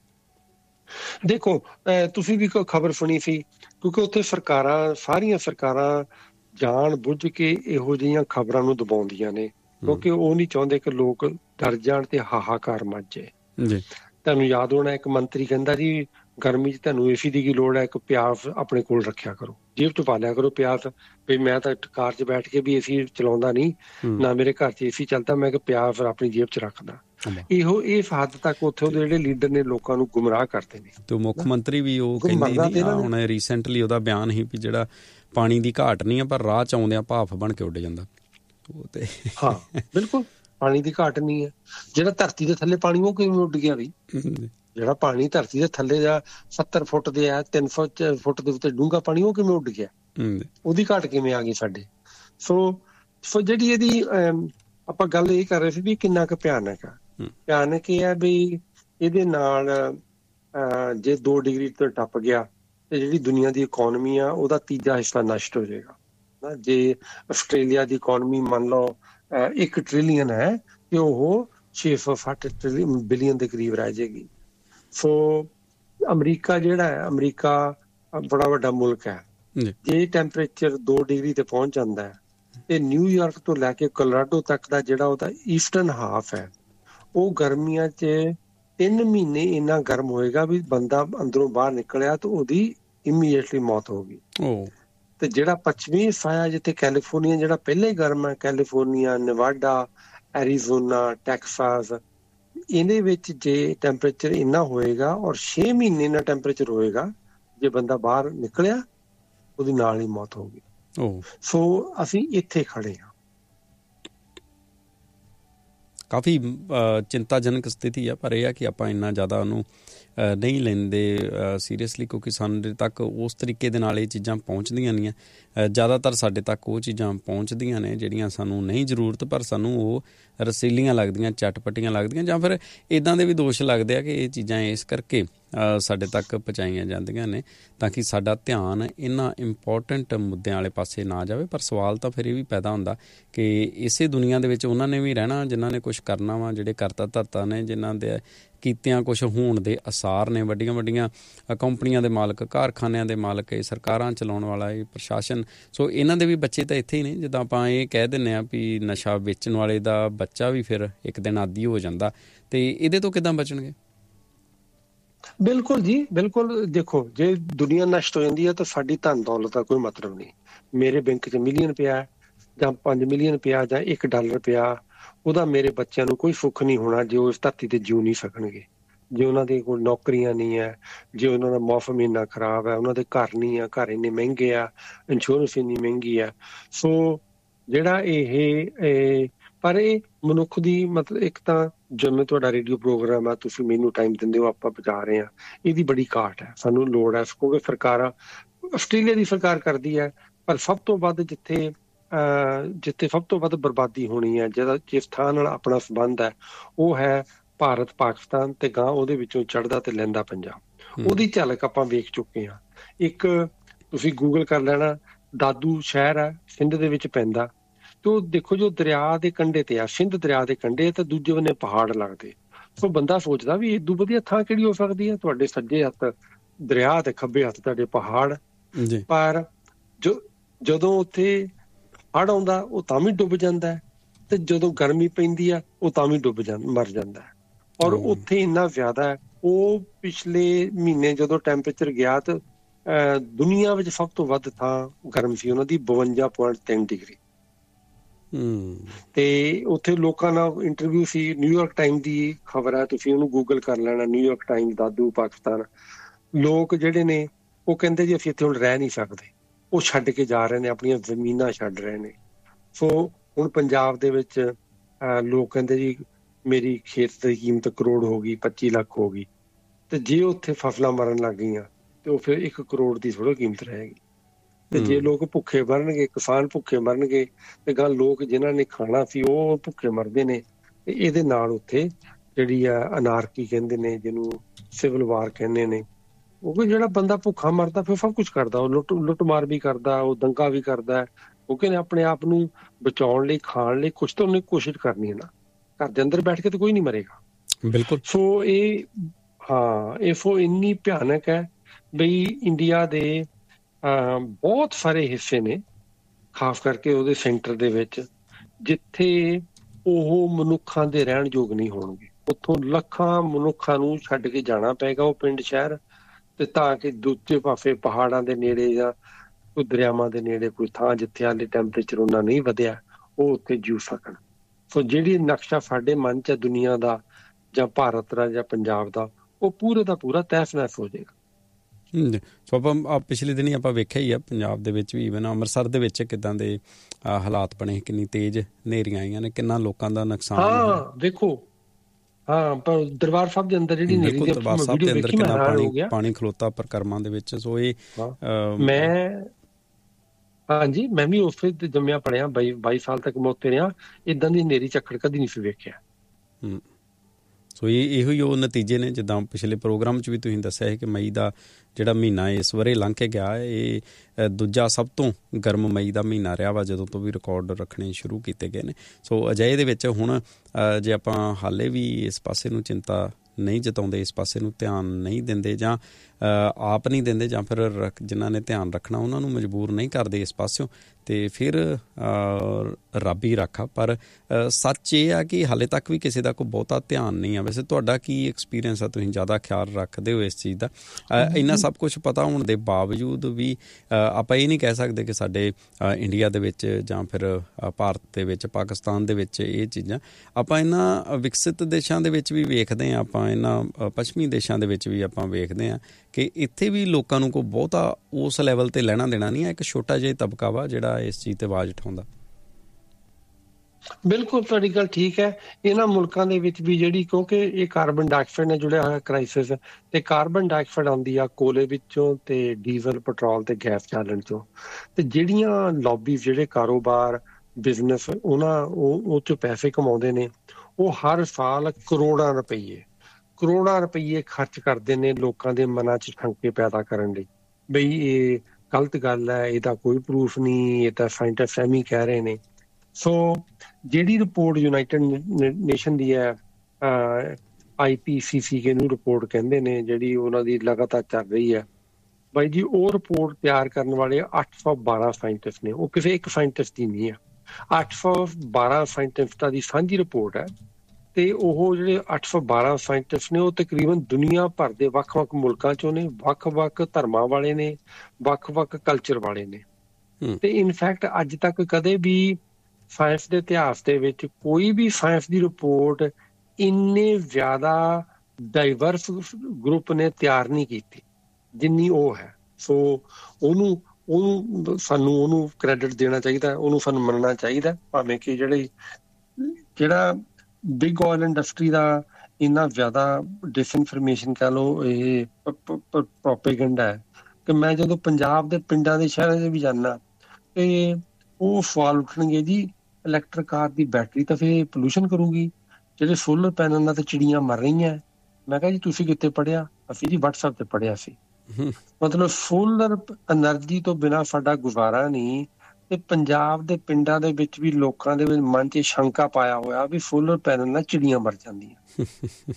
Speaker 1: ਦੇਖੋ, ਤੁਸੀਂ ਵੀ ਕੋਈ ਖਬਰ ਸੁਣੀ ਸੀ, ਕਿਉਂਕਿ ਉੱਥੇ ਸਾਰੀਆਂ ਸਰਕਾਰਾਂ ਜਾਣ ਬੁੱਝ ਕੇ ਇਹੋ ਜਿਹੀਆਂ ਖਬਰਾਂ ਨੂੰ ਦਬਾਉਂਦੀਆਂ ਨੇ, ਕਿਉਂਕਿ ਉਹ ਨਹੀਂ ਚਾਹੁੰਦੇ ਕਿ ਲੋਕ ਡਰ ਜਾਣ ਤੇ ਹਾਹਾਕਾਰ ਮਚ ਜਾਏ। ਤੁਹਾਨੂੰ ਯਾਦ ਹੋਣਾ, ਇੱਕ ਮੰਤਰੀ ਕਹਿੰਦਾ ਜੀ ਗਰਮੀ 'ਚ ਤੁਹਾਨੂੰ ਏਸੀ ਦੀ ਕੀ ਲੋੜ ਹੈ, ਇੱਕ ਪਿਆਸ ਆਪਣੇ ਕੋਲ ਰੱਖਿਆ ਕਰੋ, ਜੇਬ 'ਚ ਪਾ ਲਿਆ ਕਰੋ ਪਿਆਸ। ਵੀ ਮੈਂ ਤਾਂ ਕਾਰ 'ਚ ਬੈਠ ਕੇ ਵੀ ਏਸੀ ਚਲਾਉਂਦਾ ਨਹੀਂ, ਨਾ ਮੇਰੇ ਘਰ 'ਚ ਏਸੀ ਚੱਲਦਾ, ਮੈਂ ਕਿ ਪਿਆਸ ਆਪਣੀ ਜੇਬ 'ਚ ਰੱਖਦਾ। ਇਸ ਹੱਦ ਤੱਕ ਉੱਥੇ ਉਹਦੇ ਜਿਹੜੇ ਲੀਡਰ ਨੇ ਲੋਕਾਂ ਨੂੰ ਗੁੰਮਰਾਹ ਕਰਦੇ ਨੇ। ਤੇ ਮੁੱਖ ਮੰਤਰੀ ਵੀ ਉਹ ਕਹਿੰਦੇ ਹੁਣ ਰੀਸੈਂਟਲੀ ਉਹਦਾ ਬਿਆਨ ਸੀ ਵੀ ਜਿਹੜਾ ਪਾਣੀ ਦੀ ਘਾਟ ਨਹੀਂ ਆ, ਪਰ ਰਾਹ 'ਚ ਆਉਂਦਿਆਂ ਭਾਫ ਬਣ ਕੇ ਉੱਡ ਜਾਂਦਾ। ਉਹ ਤੇ ਹਾਂ ਬਿਲਕੁਲ ਪਾਣੀ ਦੀ ਘਾਟ ਨਹੀਂ ਹੈ। ਜਿਹੜਾ ਧਰਤੀ ਦੇ ਥੱਲੇ ਪਾਣੀ ਉਹ ਕਿਵੇਂ ਉੱਡ ਗਿਆ ਵੀ? ਜਿਹੜਾ ਪਾਣੀ ਧਰਤੀ ਦੇ ਥੱਲੇ ਦਾ 70 ਫੁੱਟ ਦੇ ਆ, 3 ਫੁੱਟ ਦੇ ਉੱਤੇ ਡੂੰਘਾ ਪਾਣੀ, ਉਹ ਕਿਵੇਂ ਉੱਡ ਗਿਆ? ਉਹਦੀ ਘਾਟ ਕਿਵੇਂ ਆ ਗਈ ਸਾਡੇ? ਸੋ ਜਿਹੜੀ ਇਹਦੀ ਆਪਾਂ ਗੱਲ ਇਹ ਕਰ ਰਹੇ ਸੀ ਵੀ ਕਿੰਨਾ ਕੁ ਭਿਆਨਕ ਆ। ਭਿਆਨਕ ਇਹ ਹੈ ਵੀ ਇਹਦੇ ਨਾਲ ਜੇ 2 ਡਿਗਰੀ ਤੋਂ ਟੱਪ ਗਿਆ ਤੇ ਜਿਹੜੀ ਦੁਨੀਆ ਦੀ ਇਕੋਨਮੀ ਆ ਉਹਦਾ ਤੀਜਾ ਹਿੱਸਾ ਨਸ਼ਟ ਹੋ ਜਾਏਗਾ। ਜੇ ਆਸਟ੍ਰੇਲੀਆ ਦੀ ਇਕੋਨਮੀ ਮੰਨ ਲਓ 1 ਟ੍ਰਿਲੀਅਨ ਹੈ ਤੇ ਉਹ 660 ਬਿਲੀਅਨ ਦੇ ਕਰੀਬ ਰਹਿ ਜਾਏਗੀ। ਸੋ ਅਮਰੀਕਾ ਜਿਹੜਾ ਹੈ, ਅਮਰੀਕਾ ਬੜਾ ਵੱਡਾ ਮੁਲਕ ਹੈ। ਜੇ ਟੈਂਪਰੇਚਰ 2 ਡਿਗਰੀ ਤੇ ਪਹੁੰਚ ਜਾਂਦਾ ਹੈ ਤੇ ਨਿਊਯਾਰਕ ਤੋਂ ਲੈ ਕੇ ਕੋਲੋਰਾਡੋ ਤੱਕ ਦਾ ਜਿਹੜਾ ਉਹਦਾ ਈਸਟਰਨ ਹਾਫ ਹੈ, ਉਹ ਗਰਮੀਆਂ 'ਚ 3 ਮਹੀਨੇ ਇੰਨਾ ਗਰਮ ਹੋਏਗਾ ਵੀ ਬੰਦਾ ਅੰਦਰੋਂ ਬਾਹਰ ਨਿਕਲਿਆ ਤਾਂ ਉਹਦੀ ਇਮੀਡੀਏਟਲੀ ਮੌਤ ਹੋ ਗਈ। ਤੇ ਜਿਹੜਾ ਪੱਛਮੀ ਹਿੱਸਾ ਆ, ਜਿੱਥੇ ਕੈਲੀਫੋਰਨੀਆ ਜਿਹੜਾ ਪਹਿਲੇ ਗਰਮ ਹੈ, ਕੈਲੀਫੋਰਨੀਆ, ਨੇਵਾਡਾ, ਐਰੀਜ਼ੋਨਾ, ਟੈਕਸਾਸ, ਇਹਦੇ ਵਿੱਚ ਜੇ ਟੈਂਪਰੇਚਰ ਇੰਨਾ ਹੋਏਗਾ ਔਰ 6 ਮਹੀਨੇ ਇੰਨਾ ਟੈਂਪਰੇਚਰ ਹੋਏਗਾ, ਜੇ ਬੰਦਾ ਬਾਹਰ ਨਿਕਲਿਆ ਉਹਦੀ ਨਾਲ ਹੀ ਮੌਤ ਹੋ ਗਈ। ਸੋ ਅਸੀਂ ਇੱਥੇ ਖੜੇ ਹਾਂ। ਕਾਫੀ ਚਿੰਤਾਜਨਕ ਸਥਿਤੀ ਆ, ਪਰ ਇਹ ਆ ਕਿ ਆਪਾਂ ਇੰਨਾ ਜ਼ਿਆਦਾ ਉਹਨੂੰ ਨਹੀਂ ਲੈਂਦੇ ਸੀਰੀਅਸਲੀ, ਕਿਉਂਕਿ ਸਾਡੇ ਤੱਕ ਉਸ ਤਰੀਕੇ ਦੇ ਨਾਲ ਇਹ ਚੀਜ਼ਾਂ ਪਹੁੰਚਦੀਆਂ ਨਹੀਂ ਆ। ਜ਼ਿਆਦਾਤਰ ਸਾਡੇ ਤੱਕ ਉਹ ਚੀਜ਼ਾਂ ਪਹੁੰਚਦੀਆਂ ਨੇ ਜਿਹੜੀਆਂ ਸਾਨੂੰ ਨਹੀਂ ਜ਼ਰੂਰਤ, ਪਰ ਸਾਨੂੰ ਉਹ ਰਸੀਲੀਆਂ ਲੱਗਦੀਆਂ, ਚਟਪਟੀਆਂ ਲੱਗਦੀਆਂ, ਜਾਂ ਫਿਰ ਇੱਦਾਂ ਦੇ ਵੀ ਦੋਸ਼ ਲੱਗਦੇ ਆ ਕਿ ਇਹ ਚੀਜ਼ਾਂ ਇਸ ਕਰਕੇ ਸਾਡੇ ਤੱਕ ਪਹੁੰਚਾਈਆਂ ਜਾਂਦੀਆਂ ਨੇ ਤਾਂ ਕਿ ਸਾਡਾ ਧਿਆਨ ਇਹਨਾਂ ਇੰਪੋਰਟੈਂਟ ਮੁੱਦਿਆਂ ਵਾਲੇ ਪਾਸੇ ਨਾ ਜਾਵੇ। ਪਰ ਸਵਾਲ ਤਾਂ ਫਿਰ ਇਹ ਵੀ ਪੈਦਾ ਹੁੰਦਾ ਕਿ ਇਸੇ ਦੁਨੀਆ ਦੇ ਵਿੱਚ ਉਹਨਾਂ ਨੇ ਵੀ ਰਹਿਣਾ ਜਿਨ੍ਹਾਂ ਨੇ ਕੁਛ ਕਰਨਾ ਵਾ, ਜਿਹੜੇ ਕਰਤਾ ਧਰਤਾ ਨੇ, ਜਿਨ੍ਹਾਂ ਦੇ ਕੀਤਿਆਂ ਕੁਛ ਹੋਣ ਦੇ ਅਸਾਰ ਨੇ। ਵੱਡੀਆਂ ਵੱਡੀਆਂ ਕੰਪਨੀਆਂ ਦੇ ਮਾਲਕ, ਕਾਰਖਾਨਿਆਂ ਦੇ ਮਾਲਕ, ਇਹ ਸਰਕਾਰਾਂ ਚਲਾਉਣ ਵਾਲਾ ਇਹ ਪ੍ਰਸ਼ਾਸਨ, ਸੋ ਇਹਨਾਂ ਦੇ ਵੀ ਬੱਚੇ ਤਾਂ ਇੱਥੇ ਹੀ ਨੇ। ਜਿੱਦਾਂ ਆਪਾਂ ਇਹ ਕਹਿ ਦਿੰਦੇ ਹਾਂ ਵੀ ਨਸ਼ਾ ਵੇਚਣ ਵਾਲੇ ਦਾ ਬੱਚਾ ਵੀ ਫਿਰ ਇੱਕ ਦਿਨ ਆਦੀ ਹੋ ਜਾਂਦਾ, ਤੇ ਇਹਦੇ ਤੋਂ ਕਿੱਦਾਂ ਬਚਣਗੇ? ਬਿਲਕੁਲ ਜੀ, ਬਿਲਕੁਲ। ਦੇਖੋ, ਜੇ ਦੁਨੀਆ ਨਸ਼ਟ ਹੋ ਜਾਂਦੀ ਹੈ ਤਾਂ ਸਾਡੀ ਧਨ ਦੌਲਤ ਦਾ ਕੋਈ ਮਤਲਬ ਨਹੀਂ। ਮੇਰੇ ਬੈਂਕ 'ਚ ਮਿਲੀਅਨ ਪਿਆ ਜਾਂ 5 ਮਿਲੀਅਨ ਪਿਆ ਜਾਂ $1 ਪਿਆ, ਉਹਦਾ ਮੇਰੇ ਬੱਚਿਆਂ ਨੂੰ ਕੋਈ ਸੁੱਖ ਨਹੀਂ ਹੋਣਾ ਜੇ ਉਹ ਇਸ ਧਰਤੀ ਤੇ ਜਿਉ ਨਹੀਂ ਸਕਣਗੇ। ਜੇ ਉਹਨਾਂ ਦੇ ਕੋਲ ਨੌਕਰੀਆਂ ਨਹੀਂ ਹੈ, ਜੇ ਉਹਨਾਂ ਦਾ ਮੌਸਮ ਇੰਨਾ ਖਰਾਬ ਹੈ, ਉਹਨਾਂ ਦੇ ਘਰ ਨਹੀਂ ਆ, ਘਰ ਇੰਨੇ ਮਹਿੰਗੇ ਆ, ਇੰਸ਼ੋਰੈਂਸ ਇੰਨੀ ਮਹਿੰਗੀ ਆ। ਸੋ ਜਿਹੜਾ ਪਰ ਇਹ ਮਨੁੱਖ ਦੀ ਮਤਲਬ, ਇੱਕ ਤਾਂ ਜਿਵੇਂ ਤੁਹਾਡਾ ਰੇਡੀਓ ਪ੍ਰੋਗਰਾਮ ਆ, ਤੁਸੀਂ ਮੈਨੂੰ ਟਾਈਮ ਦਿੰਦੇ ਹੋ, ਆਪਾਂ ਪਹੁੰਚਾ ਰਹੇ ਹਾਂ, ਇਹਦੀ ਬੜੀ ਘਾਟ ਹੈ, ਸਾਨੂੰ ਲੋੜ ਹੈ। ਕਿਉਂਕਿ ਸਰਕਾਰਾਂ, ਆਸਟ੍ਰੇਲੀਆ ਦੀ ਸਰਕਾਰ ਕਰਦੀ ਹੈ, ਪਰ ਸਭ ਤੋਂ ਵੱਧ ਜਿੱਥੇ ਸਭ ਤੋਂ ਵੱਧ ਬਰਬਾਦੀ ਹੋਣੀ ਹੈ, ਜਿਸ ਥਾਂ ਨਾਲ ਆਪਣਾ ਸੰਬੰਧ ਹੈ, ਉਹ ਹੈ ਭਾਰਤ ਪਾਕਿਸਤਾਨ, ਤੇ ਗਾਂ ਉਹਦੇ ਵਿੱਚੋਂ ਚੜ੍ਹਦਾ ਤੇ ਲਹਿੰਦਾ ਪੰਜਾਬ। ਉਹਦੀ ਝਲਕ ਆਪਾਂ ਵੇਖ ਚੁੱਕੇ ਹਾਂ। ਇੱਕ ਤੁਸੀਂ ਗੂਗਲ ਕਰ ਲੈਣਾ, ਦਾਦੂ ਸ਼ਹਿਰ ਹੈ, ਸਿੰਧ ਦੇ ਵਿੱਚ ਪੈਂਦਾ, ਤੇ ਉਹ ਦੇਖੋ ਜੋ ਦਰਿਆ ਦੇ ਕੰਢੇ ਤੇ ਆ, ਸਿੰਧ ਦਰਿਆ ਦੇ ਕੰਢੇ, ਤੇ ਦੂਜੇ ਬੰਨੇ ਪਹਾੜ ਲੱਗਦੇ। ਸੋ ਬੰਦਾ ਸੋਚਦਾ ਵੀ ਇਦੋਂ ਵਧੀਆ ਥਾਂ ਕਿਹੜੀ ਹੋ ਸਕਦੀ ਹੈ? ਤੁਹਾਡੇ ਸੱਜੇ ਹੱਥ ਦਰਿਆ ਤੇ ਖੱਬੇ ਹੱਥ ਤੁਹਾਡੇ ਪਹਾੜ। ਪਰ ਜਦੋਂ ਉੱਥੇ ਹੜ੍ਹ ਆਉਂਦਾ ਉਹ ਤਾਂ ਵੀ ਡੁੱਬ ਜਾਂਦਾ ਹੈ, ਤੇ ਜਦੋਂ ਗਰਮੀ ਪੈਂਦੀ ਆ ਉਹ ਤਾਂ ਵੀ ਮਰ ਜਾਂਦਾ ਹੈ। ਔਰ ਉੱਥੇ ਇੰਨਾ ਜ਼ਿਆਦਾ ਹੈ, ਉਹ ਪਿਛਲੇ ਮਹੀਨੇ ਜਦੋਂ ਟੈਂਪਰੇਚਰ ਗਿਆ ਤਾਂ ਦੁਨੀਆ ਵਿੱਚ ਸਭ ਤੋਂ ਵੱਧ ਥਾਂ ਗਰਮ ਸੀ ਉਹਨਾਂ ਦੀ, 52.3 ਡਿਗਰੀ। ਤੇ ਉੱਥੇ ਲੋਕਾਂ ਨਾਲ ਇੰਟਰਵਿਊ ਸੀ, ਨਿਊਯਾਰਕ ਟਾਈਮ ਦੀ ਖਬਰ ਹੈ, ਤੁਸੀਂ ਉਹਨੂੰ ਗੂਗਲ ਕਰ ਲੈਣਾ, ਨਿਊਯਾਰਕ ਟਾਈਮ ਦਾਦੂ ਪਾਕਿਸਤਾਨ। ਲੋਕ ਜਿਹੜੇ ਨੇ ਉਹ ਕਹਿੰਦੇ ਜੀ ਅਸੀਂ ਇੱਥੇ ਹੁਣ ਰਹਿ ਨਹੀਂ ਸਕਦੇ, ਉਹ ਛੱਡ ਕੇ ਜਾ ਰਹੇ ਨੇ, ਆਪਣੀਆਂ ਜ਼ਮੀਨਾਂ ਛੱਡ ਰਹੇ ਨੇ। ਸੋ ਹੁਣ ਪੰਜਾਬ ਦੇ ਵਿੱਚ ਲੋਕ ਕਹਿੰਦੇ ਜੀ ਮੇਰੀ ਖੇਤ ਦੀ ਕੀਮਤ ਕਰੋੜ ਹੋ ਗਈ, 25 ਲੱਖ ਹੋ ਗਈ, ਤੇ ਜੇ ਉੱਥੇ ਫਸਲਾਂ ਮਰਨ ਲੱਗ ਗਈਆਂ ਤੇ ਉਹ ਫਿਰ 1 ਕਰੋੜ ਦੀ ਥੋੜ੍ਹਾ ਕੀਮਤ ਰਹੇਗੀ। ਤੇ ਜੇ ਲੋਕ ਭੁੱਖੇ ਮਰਨਗੇ, ਕਿਸਾਨ ਭੁੱਖੇ ਮਰਨਗੇ, ਤੇ ਗੱਲ ਲੋਕ ਜਿਨ੍ਹਾਂ ਨੇ ਖਾਣਾ ਸੀ ਉਹ ਭੁੱਖੇ ਮਰਦੇ ਨੇ। ਤੇ ਇਹਦੇ ਨਾਲ ਉੱਥੇ ਜਿਹੜੀ ਆ ਅਨਾਰਕੀ ਕਹਿੰਦੇ ਨੇ, ਜਿਹਨੂੰ ਸਿਵਲ ਵਾਰ ਕਹਿੰਦੇ ਨੇ, ਕਿਉਂਕਿ ਜਿਹੜਾ ਬੰਦਾ ਭੁੱਖਾ ਮਰਦਾ ਫਿਰ ਸਭ ਕੁਛ ਕਰਦਾ, ਉਹ ਲੁੱਟਮਾਰ ਵੀ ਕਰਦਾ, ਉਹ ਦੰਗਾ ਵੀ ਕਰਦਾ, ਕਿਉਂਕਿ ਉਹਨੇ ਆਪਣੇ ਆਪ ਨੂੰ ਬਚਾਉਣ ਲਈ, ਖਾਣ ਲਈ ਕੁਛ ਤਾਂ ਉਹਨੇ ਕੋਸ਼ਿਸ਼ ਕਰਨੀ ਹੈ ਨਾ। ਘਰ ਦੇ ਅੰਦਰ ਬੈਠ ਕੇ ਤਾਂ ਕੋਈ ਨਹੀਂ ਮਰੇਗਾ।
Speaker 2: ਬਿਲਕੁਲ।
Speaker 1: ਸੋ ਇਹ ਇੰਨੀ ਭਿਆਨਕ ਹੈ ਬਈ ਇੰਡੀਆ ਦੇ ਬਹੁਤ ਸਾਰੇ ਹਿੱਸੇ ਨੇ, ਖਾਸ ਕਰਕੇ ਉਹਦੇ ਸੈਂਟਰ ਦੇ ਵਿੱਚ, ਜਿੱਥੇ ਉਹ ਮਨੁੱਖਾਂ ਦੇ ਰਹਿਣ ਯੋਗ ਨਹੀਂ ਹੋਣਗੇ। ਉੱਥੋਂ ਲੱਖਾਂ ਮਨੁੱਖਾਂ ਨੂੰ ਛੱਡ ਕੇ ਜਾਣਾ ਪਏਗਾ ਉਹ ਪਿੰਡ ਸ਼ਹਿਰ, ਤੇ ਤਾਂ ਕਿ ਦੂਜੇ ਪਾਸੇ ਪਹਾੜਾਂ ਦੇ ਨੇੜੇ ਜਾਂ ਕੋਈ ਦਰਿਆਵਾਂ ਦੇ ਨੇੜੇ ਕੋਈ ਥਾਂ ਜਿੱਥੇ ਹਾਲੇ ਟੈਂਪਰੇਚਰ ਉਹਨਾਂ ਨਹੀਂ ਵਧਿਆ, ਉਹ ਉੱਥੇ ਜੀਉ ਸਕਣ। ਸੋ ਜਿਹੜੀ ਨਕਸ਼ਾ ਸਾਡੇ ਮਨ 'ਚ ਹੈ ਦੁਨੀਆ ਦਾ, ਜਾਂ ਭਾਰਤ ਦਾ, ਜਾਂ ਪੰਜਾਬ ਦਾ, ਉਹ ਪੂਰੇ ਦਾ ਪੂਰਾ ਤਹਿਸ ਨਹਿਸ ਹੋ ਜਾਏਗਾ।
Speaker 2: ਸੋ ਆਪਾਂ ਪਿਛਲੇ ਦਿਨੀ ਆਪਾਂ ਵੇਖਿਆ ਹੀ ਆ ਪੰਜਾਬ ਦੇ ਵਿੱਚ ਵੀ, ਇਵਨ ਅੰਮ੍ਰਿਤਸਰ ਦੇ ਵਿੱਚ ਕਿੱਦਾਂ ਦੇ ਹਾਲਾਤ ਬਣੇ, ਕਿੰਨੀ ਤੇਜ਼ ਹਨੇਰੀਆਂ ਆਈਆਂ ਨੇ, ਕਿੰਨਾ ਲੋਕਾਂ ਦਾ ਨੁਕਸਾਨ।
Speaker 1: ਦੇਖੋ, ਪਰ ਦਰਬਾਰ ਸਾਹਿਬ ਦੇ ਅੰਦਰ ਜਿਹੜੀ ਹਨੇਰੀ
Speaker 2: ਦਰਬਾਰ ਸਾਹਿਬ ਦੇ ਅੰਦਰ ਕਿੰਨਾ ਪਾਣੀ ਖਲੋਤਾ ਪਰਿਕਰਮਾ ਦੇ ਵਿੱਚ। ਸੋ ਇਹ
Speaker 1: ਹਾਂਜੀ, ਮੈਂ ਵੀ ਉਸੇ ਤੇ ਜੰਮਿਆ ਪੜਿਆ, 22 ਸਾਲ ਤੱਕ ਮੈਂ ਉੱਥੇ ਰਿਹਾ, ਏਦਾਂ ਦੀ ਹਨੇਰੀ ਝੱਖੜ ਕਦੀ ਨਹੀਂ ਸੀ ਵੇਖਿਆ।
Speaker 2: ਸੋ ਇਹੋ ਹੀ ਉਹ ਨਤੀਜੇ ਨੇ, ਜਿੱਦਾਂ ਪਿਛਲੇ ਪ੍ਰੋਗਰਾਮ 'ਚ ਵੀ ਤੁਸੀਂ ਦੱਸਿਆ ਹੈ ਕਿ ਮਈ ਦਾ ਜਿਹੜਾ ਮਹੀਨਾ ਇਸ ਵਰੇ ਲੰਘ ਕੇ ਗਿਆ, ਇਹ ਦੂਜਾ ਸਭ ਤੋਂ ਗਰਮ ਮਈ ਦਾ ਮਹੀਨਾ ਰਿਹਾ ਵਾ ਜਦੋਂ ਤੋਂ ਵੀ ਰਿਕਾਰਡ ਰੱਖਣੇ ਸ਼ੁਰੂ ਕੀਤੇ ਗਏ ਨੇ। ਸੋ ਅਜਿਹੇ ਦੇ ਵਿੱਚ ਹੁਣ ਜੇ ਆਪਾਂ ਹਾਲੇ ਵੀ ਇਸ ਪਾਸੇ ਨੂੰ ਚਿੰਤਾ ਨਹੀਂ ਜਤਾਉਂਦੇ, ਇਸ ਪਾਸੇ ਨੂੰ ਧਿਆਨ ਨਹੀਂ ਦਿੰਦੇ, ਜਾਂ ਆਪ ਨਹੀਂ ਦਿੰਦੇ, ਜਾਂ ਫਿਰ ਜਿਨ੍ਹਾਂ ਨੇ ਧਿਆਨ ਰੱਖਣਾ ਉਹਨਾਂ ਨੂੰ ਮਜਬੂਰ ਨਹੀਂ ਕਰਦੇ ਇਸ ਪਾਸਿਓਂ, ਤੇ ਫਿਰ ਰੱਬ ਹੀ ਰਾਖਾ। ਪਰ ਸੱਚ ਇਹ ਆ ਕਿ ਹਾਲੇ ਤੱਕ ਵੀ ਕਿਸੇ ਦਾ ਕੋਈ ਬਹੁਤਾ ਧਿਆਨ ਨਹੀਂ ਆ। ਵੈਸੇ ਤੁਹਾਡਾ ਕੀ ਐਕਸਪੀਰੀਅੰਸ ਆ? ਤੁਸੀਂ ਜ਼ਿਆਦਾ ਖਿਆਲ ਰੱਖਦੇ ਹੋ ਇਸ ਚੀਜ਼ ਦਾ? ਇੰਨਾ ਸਭ ਕੁਛ ਪਤਾ ਹੋਣ ਦੇ ਬਾਵਜੂਦ ਵੀ ਆਪਾਂ ਇਹ ਨਹੀਂ ਕਹਿ ਸਕਦੇ ਕਿ ਸਾਡੇ ਇੰਡੀਆ ਦੇ ਵਿੱਚ ਜਾਂ ਫਿਰ ਭਾਰਤ ਦੇ ਵਿੱਚ, ਪਾਕਿਸਤਾਨ ਦੇ ਵਿੱਚ ਇਹ ਚੀਜ਼ਾਂ ਆਪਾਂ ਇਹਨਾਂ ਵਿਕਸਿਤ ਦੇਸ਼ਾਂ ਦੇ ਵਿੱਚ ਵੀ ਵੇਖਦੇ ਹਾਂ, ਆਪਾਂ ਇਹਨਾਂ ਪੱਛਮੀ ਦੇਸ਼ਾਂ ਦੇ ਵਿੱਚ ਵੀ ਆਪਾਂ ਵੇਖਦੇ ਹਾਂ ਕਿ ਇੱਥੇ ਵੀ ਲੋਕਾਂ ਨੂੰ ਕੋਈ ਬਹੁਤਾ ਉਸ ਲੈਵਲ 'ਤੇ ਲੈਣਾ ਦੇਣਾ ਨਹੀਂ ਹੈ। ਇੱਕ ਛੋਟਾ ਜਿਹਾ ਤਬਕਾ ਵਾ ਜਿਹੜਾ ਇਸ ਚੀਜ਼ 'ਤੇ ਆਵਾਜ਼ ਉਠਾਉਂਦਾ।
Speaker 1: ਬਿਲਕੁਲ, ਤੁਹਾਡੀ ਗੱਲ ਠੀਕ ਹੈ। ਇਹਨਾਂ ਮੁਲਕਾਂ ਦੇ ਵਿੱਚ ਵੀ ਜਿਹੜੀ, ਕਿਉਂਕਿ ਇਹ ਕਾਰਬਨ ਡਾਈਆਕਸਾਈਡ ਨਾਲ ਜੁੜਿਆ ਹੋਇਆ ਕ੍ਰਾਈਸਿਸ, ਤੇ ਕਾਰਬਨ ਡਾਈਆਕਸਾਈਡ ਆਉਂਦੀ ਆ ਕੋਲੇ ਵਿੱਚੋਂ ਤੇ ਡੀਜ਼ਲ, ਪੈਟਰੋਲ ਤੇ ਗੈਸ ਚਾਲਣ ਚੋਂ, ਤੇ ਜਿਹੜੀਆਂ ਲੌਬੀਜ਼, ਜਿਹੜੇ ਕਾਰੋਬਾਰ, ਬਿਜ਼ਨਸ, ਉਹ 'ਚੋਂ ਪੈਸੇ ਕਮਾਉਂਦੇ ਨੇ, ਉਹ ਹਰ ਸਾਲ ਕਰੋੜਾਂ ਰੁਪਈਏ ਖਰਚ ਕਰਦੇ ਨੇ ਲੋਕਾਂ ਦੇ ਮਨਾਂ 'ਚ ਸ਼ੰਕੇ ਪੈਦਾ ਕਰਨ ਲਈ, ਬਈ ਇਹ ਗਲਤ ਗੱਲ ਹੈ, ਇਹਦਾ ਕੋਈ ਪ੍ਰੂਫ ਨਹੀਂ, ਇਹ ਤਾਂ ਸਾਇੰਟਿਸਟ ਐਵੇਂ ਕਹਿ ਰਹੇ ਨੇ। ਸੋ ਜਿਹੜੀ ਰਿਪੋਰਟ ਯੂਨਾਈਟਿਡ ਨੇਸ਼ਨ ਦੀ ਹੈ, IPCC ਨੂੰ ਰਿਪੋਰਟ ਕਹਿੰਦੇ ਨੇ, ਜਿਹੜੀ ਉਹਨਾਂ ਦੀ ਲਗਾਤਾਰ ਚੱਲ ਰਹੀ ਹੈ, ਬਾਈ ਜੀ, ਉਹ ਰਿਪੋਰਟ ਤਿਆਰ ਕਰਨ ਵਾਲੇ 812 ਸਾਇੰਟਿਸਟ ਨੇ। ਉਹ ਕਿਸੇ ਇੱਕ ਸਾਇੰਟਿਸਟ ਦੀ ਨਹੀਂ ਹੈ, 812 ਸਾਇੰਟਿਸਟਾਂ ਦੀ ਸਾਂਝੀ ਰਿਪੋਰਟ ਹੈ। ਤੇ ਉਹ ਜਿਹੜੇ 812 ਸਾਇੰਟਿਸਟ ਨੇ, ਉਹ ਤਕਰੀਬਨ ਦੁਨੀਆ ਭਰ ਦੇ ਵੱਖ-ਵੱਖ ਮੁਲਕਾਂ ਚੋਂ ਨੇ, ਵੱਖ-ਵੱਖ ਧਰਮਾਂ ਵਾਲੇ ਨੇ, ਵੱਖ-ਵੱਖ ਕਲਚਰ ਵਾਲੇ ਨੇ। ਤੇ ਇਨਫੈਕਟ ਅੱਜ ਤੱਕ ਕਦੇ ਵੀ ਸਾਇੰਸ ਦੇ ਇਤਿਹਾਸ ਦੇ ਵਿੱਚ ਕੋਈ ਵੀ ਸਾਇੰਸ ਦੀ ਰਿਪੋਰਟ ਇੰਨੇ ਜ਼ਿਆਦਾ ਡਾਈਵਰਸ ਗਰੁੱਪ ਨੇ ਤਿਆਰ ਨਹੀਂ ਕੀਤੀ ਜਿੰਨੀ ਉਹ ਹੈ। ਸੋ ਉਹਨੂੰ ਕ੍ਰੈਡਿਟ ਦੇਣਾ ਚਾਹੀਦਾ, ਉਹਨੂੰ ਸਾਨੂੰ ਮੰਨਣਾ ਚਾਹੀਦਾ, ਭਾਵੇਂ ਕਿ ਜਿਹੜਾ ਬਿਗ ਆਇਲ ਇੰਡਸਟਰੀ ਦਾ ਇੰਨਾ ਜ਼ਿਆਦਾ ਡਿਸਇਨਫੋਰਮੇਸ਼ਨ ਕਹਿ ਲਓ, ਇਹ ਪ੍ਰੋਪੇਗੈਂਡਾ ਹੈ ਕਿ ਮੈਂ ਜਦੋਂ ਪੰਜਾਬ ਦੇ ਪਿੰਡਾਂ ਦੇ ਸ਼ਹਿਰਾਂ 'ਚ ਵੀ ਜਾਂਦਾ ਤੇ ਉਹ ਸਵਾਲ ਉੱਠਣਗੇ, ਜੀ ਇਲੈਕਟ੍ਰਿਕ ਕਾਰ ਦੀ ਬੈਟਰੀ ਤਾਂ ਫਿਰ ਪੋਲਿਊਸ਼ਨ ਕਰੂਗੀ, ਜਿਹੜੇ ਸੋਲਰ ਪੈਨਲ ਨਾਲ ਤਾਂ ਚਿੜੀਆਂ ਮਰ ਰਹੀਆਂ। ਮੈਂ ਕਿਹਾ ਜੀ ਤੁਸੀਂ ਕਿੱਥੇ ਪੜ੍ਹਿਆ? ਅਸੀਂ ਜੀ WhatsApp ਤੇ ਪੜ੍ਹਿਆ ਸੀ। ਮਤਲਬ ਸੋਲਰ ਐਨਰਜੀ ਤੋਂ ਬਿਨਾਂ ਸਾਡਾ ਗੁਜ਼ਾਰਾ ਨਹੀਂ। ਤੇ ਪੰਜਾਬ ਦੇ ਪਿੰਡਾਂ ਦੇ ਵਿੱਚ ਵੀ ਲੋਕਾਂ ਦੇ ਮਨ 'ਚ ਸ਼ੰਕਾ ਪਾਇਆ ਹੋਇਆ ਵੀ ਸੋਲਰ ਪੈਨਲ ਨਾਲ ਚਿੜੀਆਂ ਮਰ ਜਾਂਦੀਆਂ।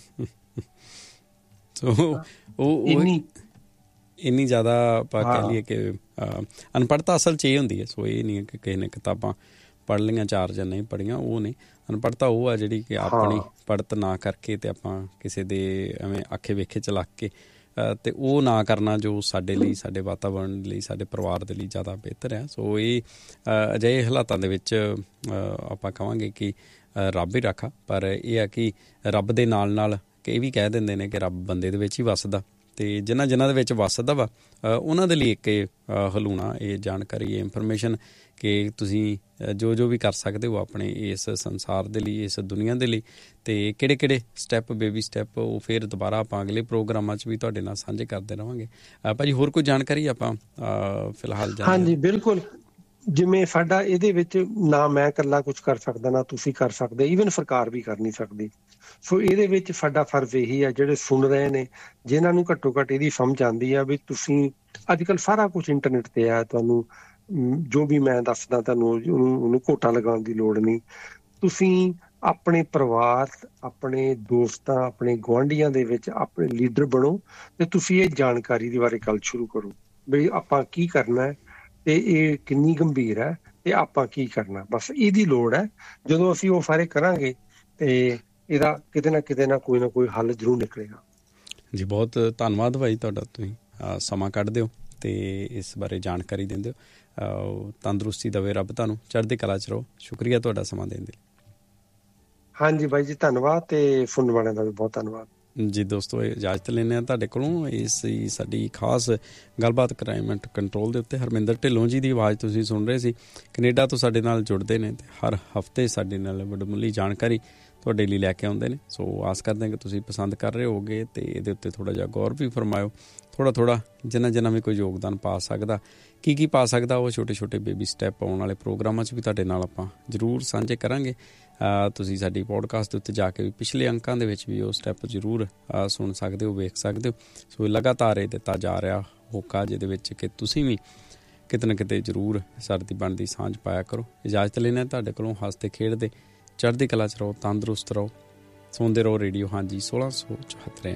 Speaker 2: ਇੰਨੀ ਜ਼ਿਆਦਾ ਆਪਾਂ ਕਹਿ ਲਈਏ ਕਿ ਅਨਪੜ੍ਹਤਾ ਅਸਲ 'ਚ ਇਹ ਹੁੰਦੀ ਹੈ। ਸੋ ਇਹ ਨਹੀਂ ਕਿ ਕਿਸੇ ਨੇ ਕਿਤਾਬਾਂ ਪੜ੍ਹ ਲਈਆਂ 4 ਜਾਂ ਨਹੀਂ ਪੜ੍ਹੀਆਂ, ਉਹ ਨਹੀਂ। ਅਨਪੜ੍ਹਤਾ ਉਹ ਆ ਜਿਹੜੀ ਕਿ ਆਪਣੀ ਪੜ੍ਹਤ ਨਾ ਕਰਕੇ ਤੇ ਆਪਾਂ ਕਿਸੇ ਦੇ ਐਵੇਂ ਆਖੇ ਵੇਖੇ 'ਚ ਲੱਗ ਕੇ ਤੇ ਉਹ ਨਾ ਕਰਨਾ ਜੋ ਸਾਡੇ ਲਈ, ਸਾਡੇ ਵਾਤਾਵਰਨ ਲਈ, ਸਾਡੇ ਪਰਿਵਾਰ ਦੇ ਲਈ ਜ਼ਿਆਦਾ ਬਿਹਤਰ ਹੈ। ਸੋ ਇਹ ਅਜਿਹੇ ਹਾਲਾਤਾਂ ਦੇ ਵਿੱਚ ਆਪਾਂ ਕਹਾਂਗੇ ਕਿ ਰੱਬ ਹੀ ਰਾਖਾ। ਪਰ ਇਹ ਆ ਕਿ ਰੱਬ ਦੇ ਨਾਲ ਨਾਲ ਇਹ ਵੀ ਕਹਿ ਦਿੰਦੇ ਨੇ ਕਿ ਰੱਬ ਬੰਦੇ ਦੇ ਵਿੱਚ ਹੀ ਵੱਸਦਾ, ਤੇ ਜਿਨ੍ਹਾਂ ਦੇ ਵਿੱਚ ਵੱਸਦਾ ਵਾ ਉਹਨਾਂ ਦੇ ਲਈ ਇੱਕ ਹਲੂਣਾ ਇਹ ਜਾਣਕਾਰੀ, ਇਹ ਇਨਫੋਰਮੇਸ਼ਨ ਕਿ ਤੁਸੀਂ ਜੋ ਵੀ ਕਰ ਸਕਦੇ ਹੋ ਆਪਣੇ ਇਸ ਸੰਸਾਰ ਦੇ ਲਈ, ਇਸ ਦੁਨੀਆ ਦੇ ਲਈ, ਤੇ ਕਿਹੜੇ ਸਟੈਪ, ਬੇਬੀ ਸਟੈਪ, ਉਹ ਫਿਰ ਦੁਬਾਰਾ ਆਪਾਂ ਅਗਲੇ ਪ੍ਰੋਗਰਾਮਾਂ 'ਚ ਵੀ ਤੁਹਾਡੇ ਨਾਲ ਸਾਂਝੇ ਕਰਦੇ ਰਹਾਂਗੇ। ਭਾਜੀ ਹੋਰ ਕੋਈ ਜਾਣਕਾਰੀ ਆਪਾਂ ਫਿਲਹਾਲ?
Speaker 1: ਹਾਂਜੀ ਬਿਲਕੁਲ, ਜਿਵੇਂ ਸਾਡਾ ਇਹਦੇ ਵਿੱਚ ਨਾ ਮੈਂ ਇਕੱਲਾ ਕੁਛ ਕਰ ਸਕਦਾ, ਨਾ ਤੁਸੀਂ ਕਰ ਸਕਦੇ, ਈਵਨ ਸਰਕਾਰ ਵੀ ਕਰ ਨਹੀਂ ਸਕਦੀ। ਸੋ ਇਹਦੇ ਵਿੱਚ ਸਾਡਾ ਫਰਜ਼ ਇਹੀ ਆ, ਜਿਹੜੇ ਸੁਣ ਰਹੇ ਨੇ, ਜਿਨ੍ਹਾਂ ਨੂੰ ਘੱਟੋ ਘੱਟ ਇਹਦੀ ਸਮਝ ਆਉਂਦੀ ਆ ਵੀ ਤੁਸੀਂ ਅੱਜ ਕੱਲ੍ਹ ਸਾਰਾ ਕੁਛ ਇੰਟਰਨੈਟ ਤੇ ਆ, ਤੁਹਾਨੂੰ ਜੋ ਵੀ ਮੈਂ ਦੱਸਦਾ ਤੁਹਾਨੂੰ ਉਹਨੂੰ ਘੋਟਾ ਲਗਾਉਣ ਦੀ ਲੋੜ ਨਹੀਂ। ਤੁਸੀਂ ਆਪਣੇ ਪਰਿਵਾਰ, ਆਪਣੇ ਦੋਸਤਾਂ, ਆਪਣੇ ਗੁਆਂਢੀਆਂ ਦੇ ਵਿੱਚ ਆਪਣੇ ਲੀਡਰ ਬਣੋ ਤੇ ਤੁਸੀਂ ਇਹ ਜਾਣਕਾਰੀ ਦੇ ਬਾਰੇ ਗੱਲ ਸ਼ੁਰੂ ਕਰੋ ਵੀ ਆਪਾਂ ਕੀ ਕਰਨਾ ਤੇ ਇਹ ਕਿੰਨੀ ਗੰਭੀਰ ਹੈ ਤੇ ਆਪਾਂ ਕੀ ਕਰਨਾ। ਬਸ ਇਹਦੀ ਲੋੜ ਹੈ। ਜਦੋਂ ਅਸੀਂ ਉਹ ਸਾਰੇ ਕਰਾਂਗੇ ਤੇ ਇਹਦਾ ਕਿਤੇ ਨਾ ਕੋਈ ਹੱਲ ਜ਼ਰੂਰ ਨਿਕਲੇਗਾ।
Speaker 2: ਜੀ ਬਹੁਤ ਧੰਨਵਾਦ ਭਾਈ ਤੁਹਾਡਾ, ਤੁਸੀਂ ਸਮਾਂ ਕੱਢਦੇ ਹੋ ਤੇ ਇਸ ਬਾਰੇ ਜਾਣਕਾਰੀ ਦਿੰਦੇ ਹੋ। ਤੰਦਰੁਸਤੀ ਦੇਵੇ ਰੱਬ ਤੁਹਾਨੂੰ, ਚੜ੍ਹਦੀ ਕਲਾ 'ਚ ਰਹੋ। ਸ਼ੁਕਰੀਆ ਤੁਹਾਡਾ ਸਮਾਂ ਦੇਣ ਦੇ ਲਈ।
Speaker 1: ਹਾਂਜੀ ਬਾਈ ਜੀ ਧੰਨਵਾਦ, ਤੇ ਸੁਣਨ ਵਾਲਿਆਂ ਦਾ ਵੀ ਬਹੁਤ ਧੰਨਵਾਦ
Speaker 2: ਜੀ। ਦੋਸਤੋ ਇਜਾਜ਼ਤ ਲੈਂਦੇ ਹਾਂ ਤੁਹਾਡੇ ਕੋਲੋਂ। ਇਸ ਸਾਡੀ ਖਾਸ ਗੱਲਬਾਤ ਕਲਾਈਮੇਟ ਕੰਟਰੋਲ ਦੇ ਉੱਤੇ ਹਰਮਿੰਦਰ ਢਿੱਲੋਂ ਜੀ ਦੀ ਆਵਾਜ਼ ਤੁਸੀਂ ਸੁਣ ਰਹੇ ਸੀ। ਕੈਨੇਡਾ ਤੋਂ ਸਾਡੇ ਨਾਲ ਜੁੜਦੇ ਨੇ ਤੇ ਹਰ ਹਫ਼ਤੇ ਸਾਡੇ ਨਾਲ ਵਡਮੁੱਲੀ ਜਾਣਕਾਰੀ ਤੁਹਾਡੇ ਲਈ ਲੈ ਕੇ ਆਉਂਦੇ ਨੇ। ਸੋ ਆਸ ਕਰਦੇ ਹਾਂ ਕਿ ਤੁਸੀਂ ਪਸੰਦ ਕਰ ਰਹੇ ਹੋਗੇ ਤੇ ਇਹਦੇ ਉੱਤੇ ਥੋੜ੍ਹਾ ਜਿਹਾ ਗੌਰ ਵੀ ਫਰਮਾਇਓ। ਥੋੜ੍ਹਾ ਜਿੰਨਾ ਵੀ ਕੋਈ ਯੋਗਦਾਨ ਪਾ ਸਕਦਾ, ਕੀ ਪਾ ਸਕਦਾ, ਉਹ ਛੋਟੇ ਬੇਬੀ ਸਟੈਪ ਆਉਣ ਵਾਲੇ ਪ੍ਰੋਗਰਾਮਾਂ 'ਚ ਵੀ ਤੁਹਾਡੇ ਨਾਲ ਆਪਾਂ ਜ਼ਰੂਰ ਸਾਂਝੇ ਕਰਾਂਗੇ। ਤੁਸੀਂ ਸਾਡੀ ਪੋਡਕਾਸਟ ਦੇ ਉੱਤੇ ਜਾ ਕੇ ਵੀ ਪਿਛਲੇ ਅੰਕਾਂ ਦੇ ਵਿੱਚ ਵੀ ਉਹ ਸਟੈਪ ਜ਼ਰੂਰ ਸੁਣ ਸਕਦੇ ਹੋ, ਵੇਖ ਸਕਦੇ ਹੋ। ਸੋ ਲਗਾਤਾਰ ਇਹ ਦਿੱਤਾ ਜਾ ਰਿਹਾ ਹੋਕਾ, ਜਿਹਦੇ ਵਿੱਚ ਕਿ ਤੁਸੀਂ ਵੀ ਕਿਤੇ ਨਾ ਕਿਤੇ ਜ਼ਰੂਰ ਸਰਦੀ ਬਣਦੀ ਸਾਂਝ ਪਾਇਆ ਕਰੋ। ਇਜਾਜ਼ਤ ਲੈਣਾ ਤੁਹਾਡੇ ਕੋਲੋਂ। ਹੱਸਦੇ ਖੇਡਦੇ ਚੜ੍ਹਦੀ ਕਲਾ 'ਚ ਰਹੋ, ਤੰਦਰੁਸਤ ਰਹੋ, ਸੁਣਦੇ ਰਹੋ ਰੇਡੀਓ ਹਾਂਜੀ 1674।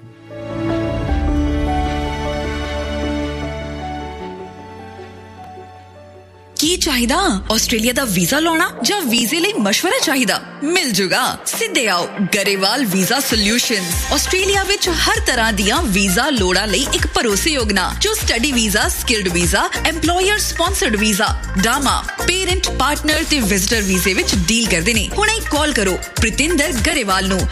Speaker 3: ਕੀ ਚਾਹੀਦਾ? ਆਸਟ੍ਰੇਲੀਆ ਦਾ ਵੀਜ਼ਾ ਲਾਉਣਾ ਜਾਂ ਵੀਜ਼ੇ ਲਈ ਮਸ਼ਵਰਾ ਚਾਹੀਦਾ? ਮਿਲ ਜੂਗਾ। ਸਿੱਧੇ ਆਓ ਗਰੇਵਾਲ ਵੀਜ਼ਾ ਸੋਲਿਊਸ਼ਨਜ਼। ਆਸਟ੍ਰੇਲੀਆ ਵਿੱਚ ਹਰ ਤਰ੍ਹਾਂ ਦੀਆਂ ਵੀਜ਼ਾ ਲੋੜਾਂ ਲਈ ਇੱਕ ਭਰੋਸੇਯੋਗ ਨਾਂ, ਜੋ study visa, skilled visa, EMPLOYER sponsored visa, ਡਾਮਾ, parent, partner ਤੇ ਵਿਜ਼ਟਰ ਵੀਜ਼ੇ ਵਿੱਚ ਡੀਲ ਕਰਦੇ ਨੇ। ਹੁਣੇ ਕਾਲ ਕਰੋ ਪ੍ਰਿਤਿੰਦਰ ਗਰੇਵਾਲ ਨੂੰ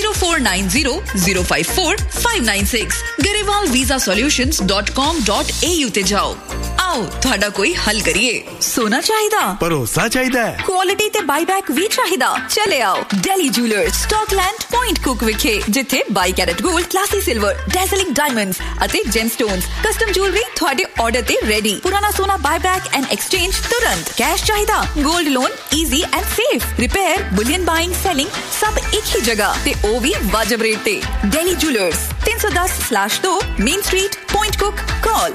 Speaker 3: 0490054596। garewalvisasolutions.com.au ਤੇ ਜਾਓ। ਆਓ ਤੁਹਾਡਾ ਕੋਈ ਹੱਲ ਕਰੀਏ। ਸੋਨਾ ਚਾਹੀਦਾ?
Speaker 4: ਭਰੋਸਾ ਚਾਹੀਦਾ?
Speaker 3: ਕੁਆਲਿਟੀ ਤੇ ਬਾਈਬੈਕ ਵੀ ਚਾਹੀਦਾ? ਚਲੇ ਆਓ ਡੈਲੀ ਜੂਲਰਸ, ਸਟਾਕਲੈਂਡ, ਪੁਆਇੰਟ ਕੁਕ ਵਿਖੇ, ਜਿੱਥੇ 22 ਕੈਰਟ 골ਡ, ਕਲਾਸੀ ਸਿਲਵਰ, ਡੈਜ਼ਲਿੰਗ ਡਾਇਮੰਡਸ ਅਤੇ ਜੈਮਸਟੋਨਸ, ਕਸਟਮ ਜੁਐਲਰੀ ਤੁਹਾਡੇ ਆਰਡਰ ਤੇ ਰੈਡੀ। ਪੁਰਾਣਾ ਸੋਨਾ ਬਾਈਬੈਕ ਐਂਡ ਐਕਸਚੇਂਜ ਤੁਰੰਤ। ਕੈਸ਼ ਚਾਹੀਦਾ? 골ਡ loan easy and safe. Repair, bullion buying, selling ਸਭ ਇੱਕ ਹੀ ਜਗ੍ਹਾ ਤੇ ਉਹ ਵੀ ਵਾਜਬ ਰੇਟ ਤੇ। Daily jewellers 310/2 main street, point ਕੁਕ। ਕਾਲ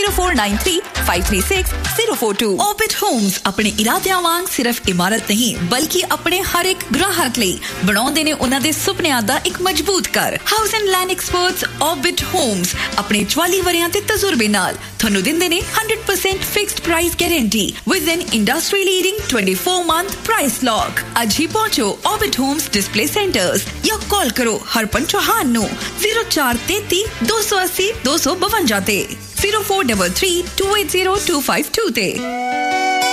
Speaker 3: 0493536042। Orbit Homes ਆਪਣੇ ਇਰਾਦਿਆਂ ਵਾਂਗ ਸਿਰਫ ਇਮਾਰਤ ਨਹੀਂ, ਬਲਕਿ ਆਪਣੇ ਹਰ ਇੱਕ ਗ੍ਰਾਹਕ ਲਈ ਬਣਾਉਂਦੇ ਨੇ ਉਹਨਾਂ ਦੇ ਸੁਪਨਿਆਂ ਦਾ ਇੱਕ ਮਜ਼ਬੂਤ ਘਰ। House and land experts Orbit Homes ਆਪਣੇ 44 ਵਰਿਆਂ ਦੇ ਤਜਰਬੇ ਨਾਲ ਤੁਹਾਨੂੰ ਦਿੰਦੇ ਨੇ 100% fixed price guarantee with N industry leading 24-month price lock. ਅੱਜ ਹੀ ਪਹੁੰਚੋ Orbit Homes ਡਿਸਪਲੇ ਸੈਂਟਰਸ ਜਾਂ ਕਾਲ ਕਰੋ ਹਰਪਨ ਚੌਹਾਨ ਨੂੰ 0433-280-252 ਤੇ 0433-280-252 ਤੇ।